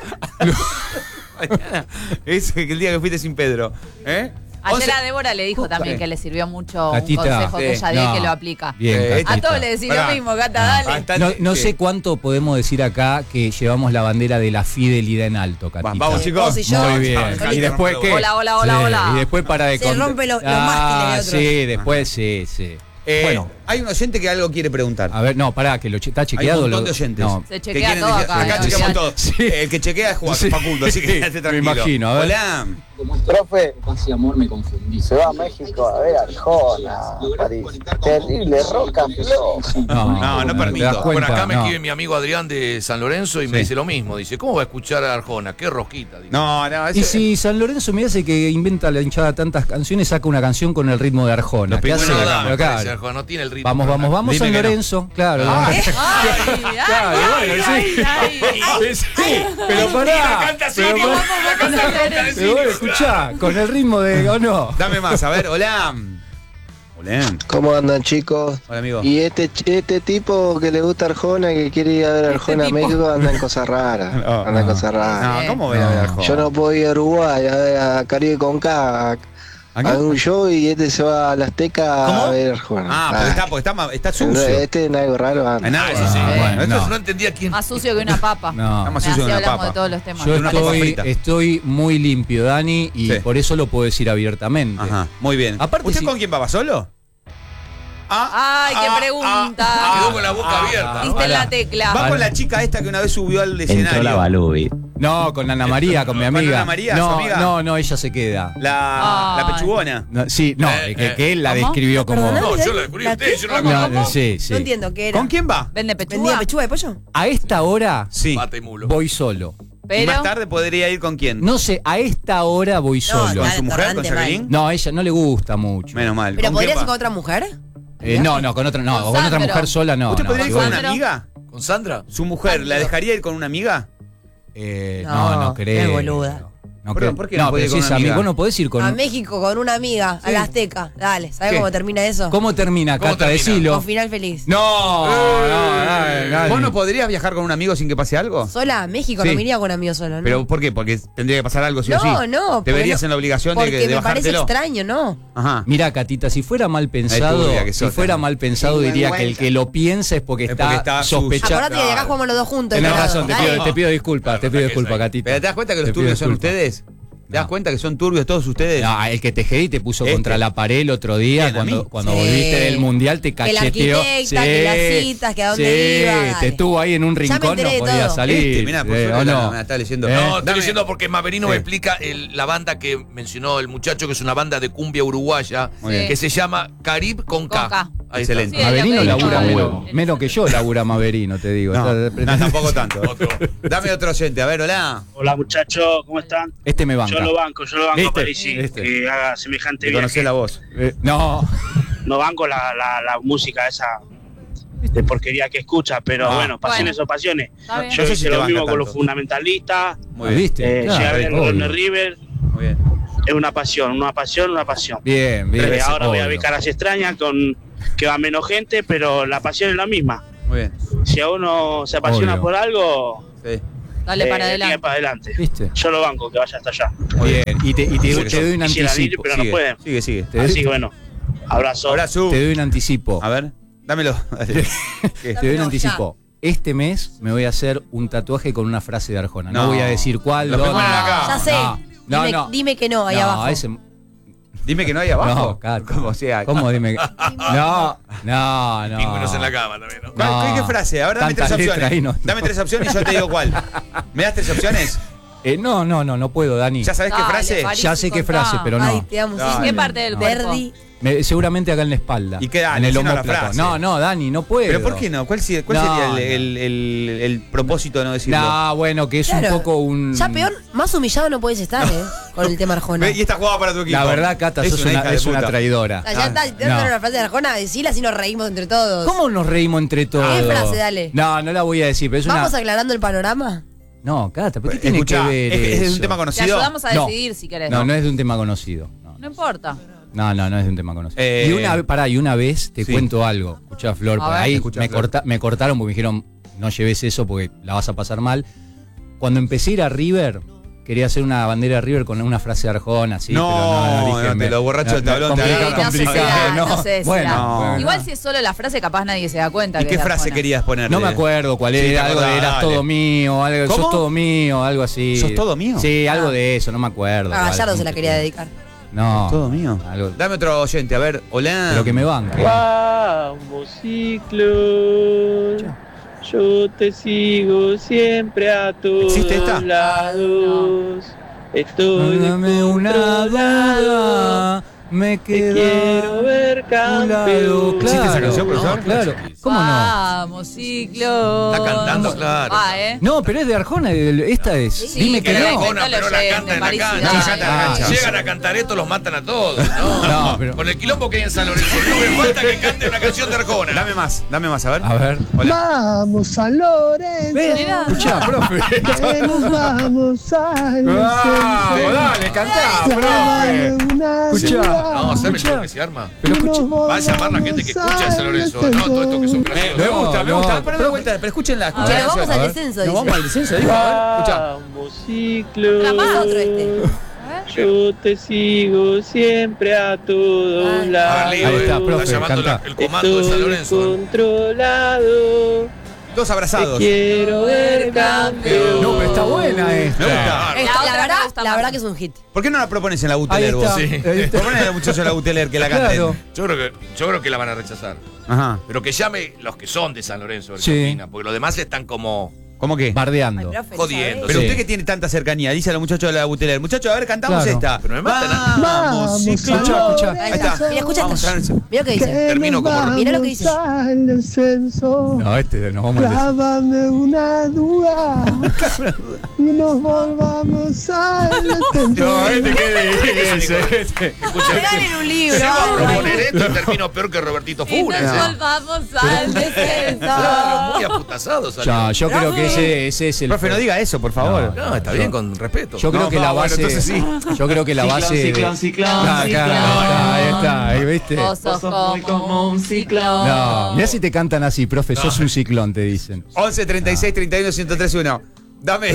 Mañana. Es el día que fuiste sin Pedro. ¿Eh? Ayer 11 a Débora le dijo también que le sirvió mucho Catita, un consejo que ella dio y no. que lo aplica. Bien, Eh, Catita. A todos le decís lo Pará. mismo, Cata, dale. Bastante- No sí. sé cuánto podemos decir acá que llevamos la bandera de la fidelidad en alto, Catita. Vamos, chicos. Vos y yo. Muy bien. Solito. ¿Y después qué? Hola, hola, hola, Sí, hola. Y después para de Se cont- rompe los mástiles de otros. Sí, después sí. Bueno, hay un oyente que algo quiere preguntar. A ver, no, pará, que está Hay chequeado. un montón de oyentes. No. Se que chequea quieren todo decir- acá, Acá ¿eh? chequeamos Sí. todo. Sí. El que chequea es Juan Sí. Facundo, así que Sí, quédate me tranquilo. imagino, a ver. Hola. Profe, Casi amor me confundí. se va a México a ver a Arjona, París. Terrible, roca floja. No, no permito. ¿Te das Bueno, cuenta? acá me No. escribe mi amigo Adrián de San Lorenzo y me dice lo mismo. Dice, ¿cómo va a escuchar a Arjona? Qué rosquita. Dice. No, Y eso- si San Lorenzo me hace que inventa la hinchada tantas canciones, saca una canción con el ritmo de Arjona. Los ¿Qué hace? pingüinos No, no, me Claro. parece, Arjona no tiene el ritmo. Vamos, Dime San que no. Lorenzo. Claro. Ay, Claro, sí. Pero pará. Pero bueno, escuchá, con el ritmo de. ¿O no? Dame más, a ver, hola. Hola. ¿Cómo andan, chicos? Hola, amigo. Y este tipo que le gusta Arjona, que quiere ir a ver a Arjona a tipo. México, anda en cosas raras. No, Anda en cosas raras. No, ¿cómo voy a ver Arjona? Yo no puedo ir a Uruguay, a ver a Caribe con K, ¿Acá? a un show y este se va a la Azteca ¿Cómo? a ver a Arjona. Ah, porque está sucio. Este en algo raro anda. En algo, Ah, eso sí. bueno, esto no. es no entendía quién. Más sucio que una papa. No. Está más Así sucio que una hablamos papa. de todos los temas. Yo Una papa frita. estoy muy limpio, Dani, y Sí. por eso lo puedo decir abiertamente. Ajá, muy bien. Aparte, ¿Usted si- con quién va? ¿Va solo? Ay, qué pregunta. Quedó con la boca abierta. Diste en la tecla. Va con la chica esta que una vez subió al escenario. No, con Ana María, con mi ¿Con amiga. Ana María, no, su amiga? no, ella se queda. La Ay. pechugona. No, sí, no, que él la ¿Cómo? describió como. Perdona. No, yo la descubrí a usted, yo no la ¿Cómo? conozco. No, sí, sí. No entiendo qué era. ¿Con quién va? ¿Vende pechuga? ¿Vendía pechuga de pollo? A esta hora Sí. Pata y mulo. voy solo. Y Pero más tarde podría ir con quién. No sé, a esta hora voy solo. ¿Con claro. su mujer, con Restaurante Jacqueline? No, a ella no le gusta mucho. Menos mal. ¿Pero ¿Con podrías quién ir con va? otra mujer? No, con otra, no, Con con otra Sandro. mujer sola no. ¿Usted no, podría ir sí, con bueno. una amiga? ¿Con Sandra? ¿Su mujer la dejaría ir con una amiga? No creo. Es boluda. No, ¿Por qué no puede ir pero con si es una amigo, amiga? vos no podés ir con. A México con una amiga, a la Azteca. Dale, ¿sabes ¿Qué? cómo termina eso? ¿Cómo termina, ¿Cómo Cata? termina? Decilo. Con final feliz. No, ¿Vos no podrías viajar con un amigo sin que pase algo? Sola a México, Sí. no me iría con amigos solo, ¿no? ¿Pero por qué? Porque tendría que pasar algo sí o sí. No. Te verías porque en la obligación de porque me parece bajártelo. extraño, ¿no? Ajá. Mirá, Catita, si fuera mal pensado, turbia que sos, diría que el que lo piensa es porque está sospechando. Acordate que de acá jugamos los dos juntos. Tenés y todo. razón, Dale. te pido disculpas, Catita. ¿Pero te das cuenta que los Te pido turbios son disculpas. ustedes? ¿Te das No. cuenta que son turbios todos ustedes? No, el que te jedí te puso Este. contra la pared el otro día ¿Quién, a mí? cuando Sí. volviste del mundial te Que la cacheteó. arquitecta, que las citas, que a dónde iba, dale. te tuvo ahí en un Ya me rincón, enteré no de podía todo. salir. Mirá, por ¿o suerte no? me está leyendo. No, estoy Dame- diciendo porque Maverino Sí. me explica la banda que mencionó el muchacho, que es una banda de cumbia uruguaya, Muy bien. que se llama Carib con K. Con K. Ahí Excelente. Sí, Maverino es lo que labura dijo. menos que yo, labura Maverino, te digo. No, Está- tampoco tanto. Otro. Dame otro oyente. A ver, hola. Hola muchachos, ¿cómo están? Este me banca. Yo lo banco ¿Viste? a Parisi, ¿Viste? que haga semejante Te conocés viaje. la voz. No. No banco la música esa de porquería que escucha, pero Ah. bueno, pasiones Bueno. o pasiones. Está bien. Yo No sé hice si te lo banca mismo con tanto. los fundamentalistas, Muy bien. ¿Viste? llegué a ver el obvio. Ronald River, Muy bien. es una pasión. Bien, bien. Ahora voy a ver obvio. Caras Extrañas con que va menos gente, pero la pasión es la misma. Muy bien. Si a uno se apasiona Obvio. por algo, Sí. Dale para sigue adelante. para adelante. ¿Viste? Yo lo banco, que vaya hasta allá. Muy bien. Y te doy un Quisieran ir, anticipo. pero no pueden. Sigue. Así que bueno, abrazo. Abrazo. Te doy un anticipo. A ver, dámelo. Dale. ¿Qué? Te doy un No, anticipo. Este mes me voy a hacer un tatuaje con una frase de Arjona. No, No. voy a decir cuál. Lo dónde. ponen acá. Ya sé. No, dime, no. dime que no, ahí No, abajo. ese- Dime que no hay abajo. No, Cata. ¿Cómo sea? ¿Cómo dime? No. Pingüinos en la cama también, ¿no? ¿Qué frase? Ahora dame tres Tantas letras opciones. ahí no. Dame tres opciones y yo te digo cuál. ¿Me das tres opciones? No puedo, Dani. ¿Ya sabés qué Dale, frase? París. Ya sé qué contá. frase, pero Ay, no. te amo. Dale. sí. ¿Qué parte del cuerpo? Verdi. Seguramente acá en la espalda. ¿Y qué da? En el Decinos la omóplato. frase. No, Dani, no puedo. ¿Pero por qué no? ¿Cuál sería No, el propósito de no decirlo? No, bueno, que es Claro. un poco un. Ya peor, más humillado no puedes estar, Con el tema Arjona. Ve, y esta jugada para tu equipo. La verdad, Cata, sos hija de es una puta. traidora. Ya está, te no. no. Una frase de Arjona, decila así nos reímos entre todos. ¿Cómo nos reímos entre todos? ¿Qué frase? Dale. No la voy a decir, pero es ¿Vamos una. aclarando el panorama? No, Cata, ¿pero qué tiene Escuchá, que ver? ¿es eso? un tema Te conocido? ayudamos a No. decidir si querés. No, no es de un tema conocido. No importa. No es de un tema conocido. Eh, Y una vez te sí. cuento algo. Escuchá, Flor, A por ver. ahí Escuchá, me, Flor. me cortaron porque me dijeron, no lleves eso porque la vas a pasar mal. Cuando empecé a ir a River, quería hacer una bandera de River con una frase de Arjona, así, No, pero no, te lo borracho del tablón te complicado, agarran. complicado, No sé si Bueno, la- bueno. Igual si es solo la frase, capaz nadie se da cuenta. ¿Y que qué es de frase Arjona. querías ponerle? No me acuerdo cuál Sí, te era, algo de acordás, eras dale. todo mío, algo, ¿Cómo? sos todo mío, algo así. ¿Sos todo mío? Sí, algo de eso, no me acuerdo. A cuál, Gallardo se la mucho quería tiempo. dedicar. No. Todo mío. Algo, Dame otro oyente, a ver. Hola. pero que me banque. Vamos, ciclo. Yo te sigo siempre a todos ¿Existe esta? lados. Estoy Dame una dada, me Te quedo quiero ver un lado. campeón. ¿Existe esa canción, No, profesor? claro. ¿Cómo no? Vamos, ciclo. Está cantando, claro. ¿no? No, pero es de Arjona, esta es. Sí, Dime que Que no. la Arjona, pero la canta en la cancha. No, canta en la cancha. Llegan a cantar esto, los matan a todos. No, No, pero- Con el quilombo que hay en San Lorenzo. No me falta que cante una canción de Arjona. Dame más, a ver. A ver. Hola. Vamos San Lorenzo. Mirá. Escuchá, profe. Que nos vamos al Vamos, dale, cantá, profe. Escuchá. No, ¿sabes Escuchá. lo que se arma? Pero escucha. Va a llamar la gente que escucha en San Lorenzo. No, todo esto que son graciosos. Me gusta, me No, gusta. no. Pero de vuelta, pero escúchenla, Pero escuchen la vamos canción. al A ver. descenso, Nos dice. vamos al descenso, dijo. A ver, escuchá. Vamos, ciclo. Capaz otro este. Yo te sigo siempre a todos Ay. A ver, lados. Leo, Ahí está, profe, está llamando canta. el comando de San Estoy Lorenzo. controlado. Dos Te abrazados. quiero ver campeón. No, pero está buena esta. Me gusta. Esta, otra la me verdad, gusta la más. verdad que es un hit. ¿Por qué no la propones en la Ahí Buteler vos? está. Sí. Ahí está. Proponen a los muchachos de la Buteler que la canten. Claro. Yo creo que la van a rechazar. Ajá. Pero que llame los que son de San Lorenzo, Sí. Argentina, porque los demás están como ¿Cómo qué? Bardeando. jodiendo. Pero Sí. usted que tiene tanta cercanía, dice a los muchachos de la Buteler. Muchachos, a ver, cantamos Claro. esta. Pero me matan Vamos, ciclo. Escuchá. Ahí está. Mira, escucha Vamos, esto. San Lorenzo. Mira lo que dice. Termino como Mira lo que dice. al descenso. No, nos vamos a Clávame una duda y nos volvamos al descenso. No, ¿qué dice? Escucha, Pegar en un libro. llego a proponer esto y termino peor que Robertito Y Funes. nos volvamos al descenso. Claro, muy aputazado salió. Yo creo que ese es el. Profe, no diga eso, por favor. No, está bien, con respeto. Yo creo que la base. Bueno, entonces sí. Yo creo que la base. Ciclón. Ahí está, ahí viste. Vos sos como un ciclón. No, mirá si te cantan así, profe, sos un ciclón, te dicen. 11 36 31 103 1. Dame.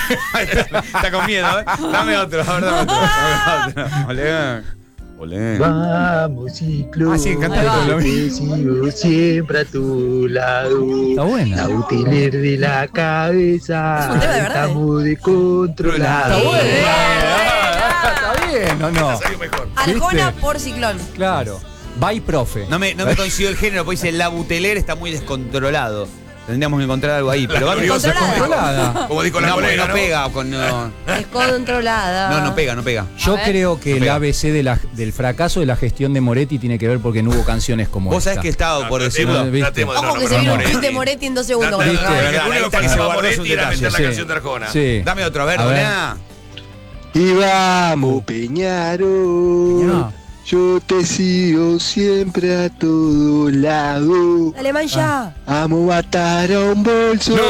Está con miedo, ¿eh? Dame otro, a ver, dame otro. Olé. Olé. Vamos, ciclón. Ah, sí, encantado. Yo te sigo siempre a tu lado. Está buena. La utiler de la cabeza. Es un tema de verdad, Estamos descontrolados. Está bueno. Está bien, ¿o no? Arjona ¿Viste? por Ciclón. Claro. Bye, profe. No me coincidió el género, porque dice la buteler está muy descontrolado. Tendríamos que encontrar algo ahí, pero va Descontrolada. Como dijo la no, colega, no ¿no? pega con. No, Descontrolada. no pega, no pega. Yo A ver. creo que el ABC del fracaso de la gestión de Moretti tiene que ver porque no hubo canciones como Vos esta. sabés que he estado por decirlo. ¿viste? Tratemos de no Ojo que se nombrar viene un Moretti. tweet de Moretti en 2 segundos. Viste, con el lo programa. único que Se hizo guardó Moretti un era detalle, meter la sí. canción de Arjona. Sí. Dame otro, a ver, A ver. Doná. Y vamos, Peñarol. No. Yo te sigo siempre a todo lado. Dale, man, ya. Amo matar a un bolso. Y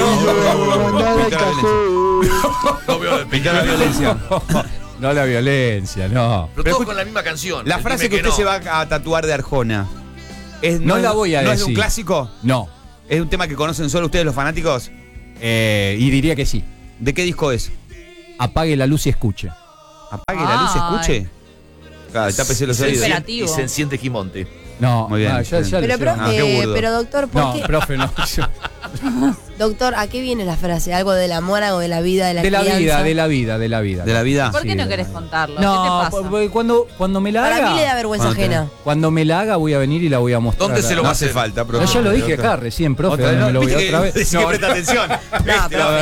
yo mandar al cajón. No veo de Pintar la violencia. No la violencia, no. Pero todos con la misma canción. La El frase dime que usted no. se va a tatuar de Arjona. No la voy a ¿No es de un decir. clásico? No. ¿Es un tema que conocen solo ustedes los fanáticos? Y diría que sí. ¿De qué disco es? Apague la luz y escuche. ¿Apague la luz, Ay. escuche? Claro, tápese los Se oídos. Espera. enciende- Y se enciende Gimonte. No, Muy bien. ya Pero, lo hicieron. Ah, qué burdo. pero doctor, ¿por No, qué? profe, no. Doctor, ¿a qué viene la frase? ¿Algo del amor, algo de la vida, de la De la crianza? vida, de la vida, de la vida. ¿De la vida? ¿Por qué Sí, no de querés verdad. contarlo? No, ¿Qué te pasa? porque cuando me la Para haga. mí le da vergüenza Cuando te- ajena. Cuando me la haga voy a venir y la voy a mostrar. ¿Dónde se lo No va a hace hacer? falta, No, profe. ya lo dije acá recién, profe. Otra vez, me no, lo voy viste otra que vez. decía que presta atención. No, pero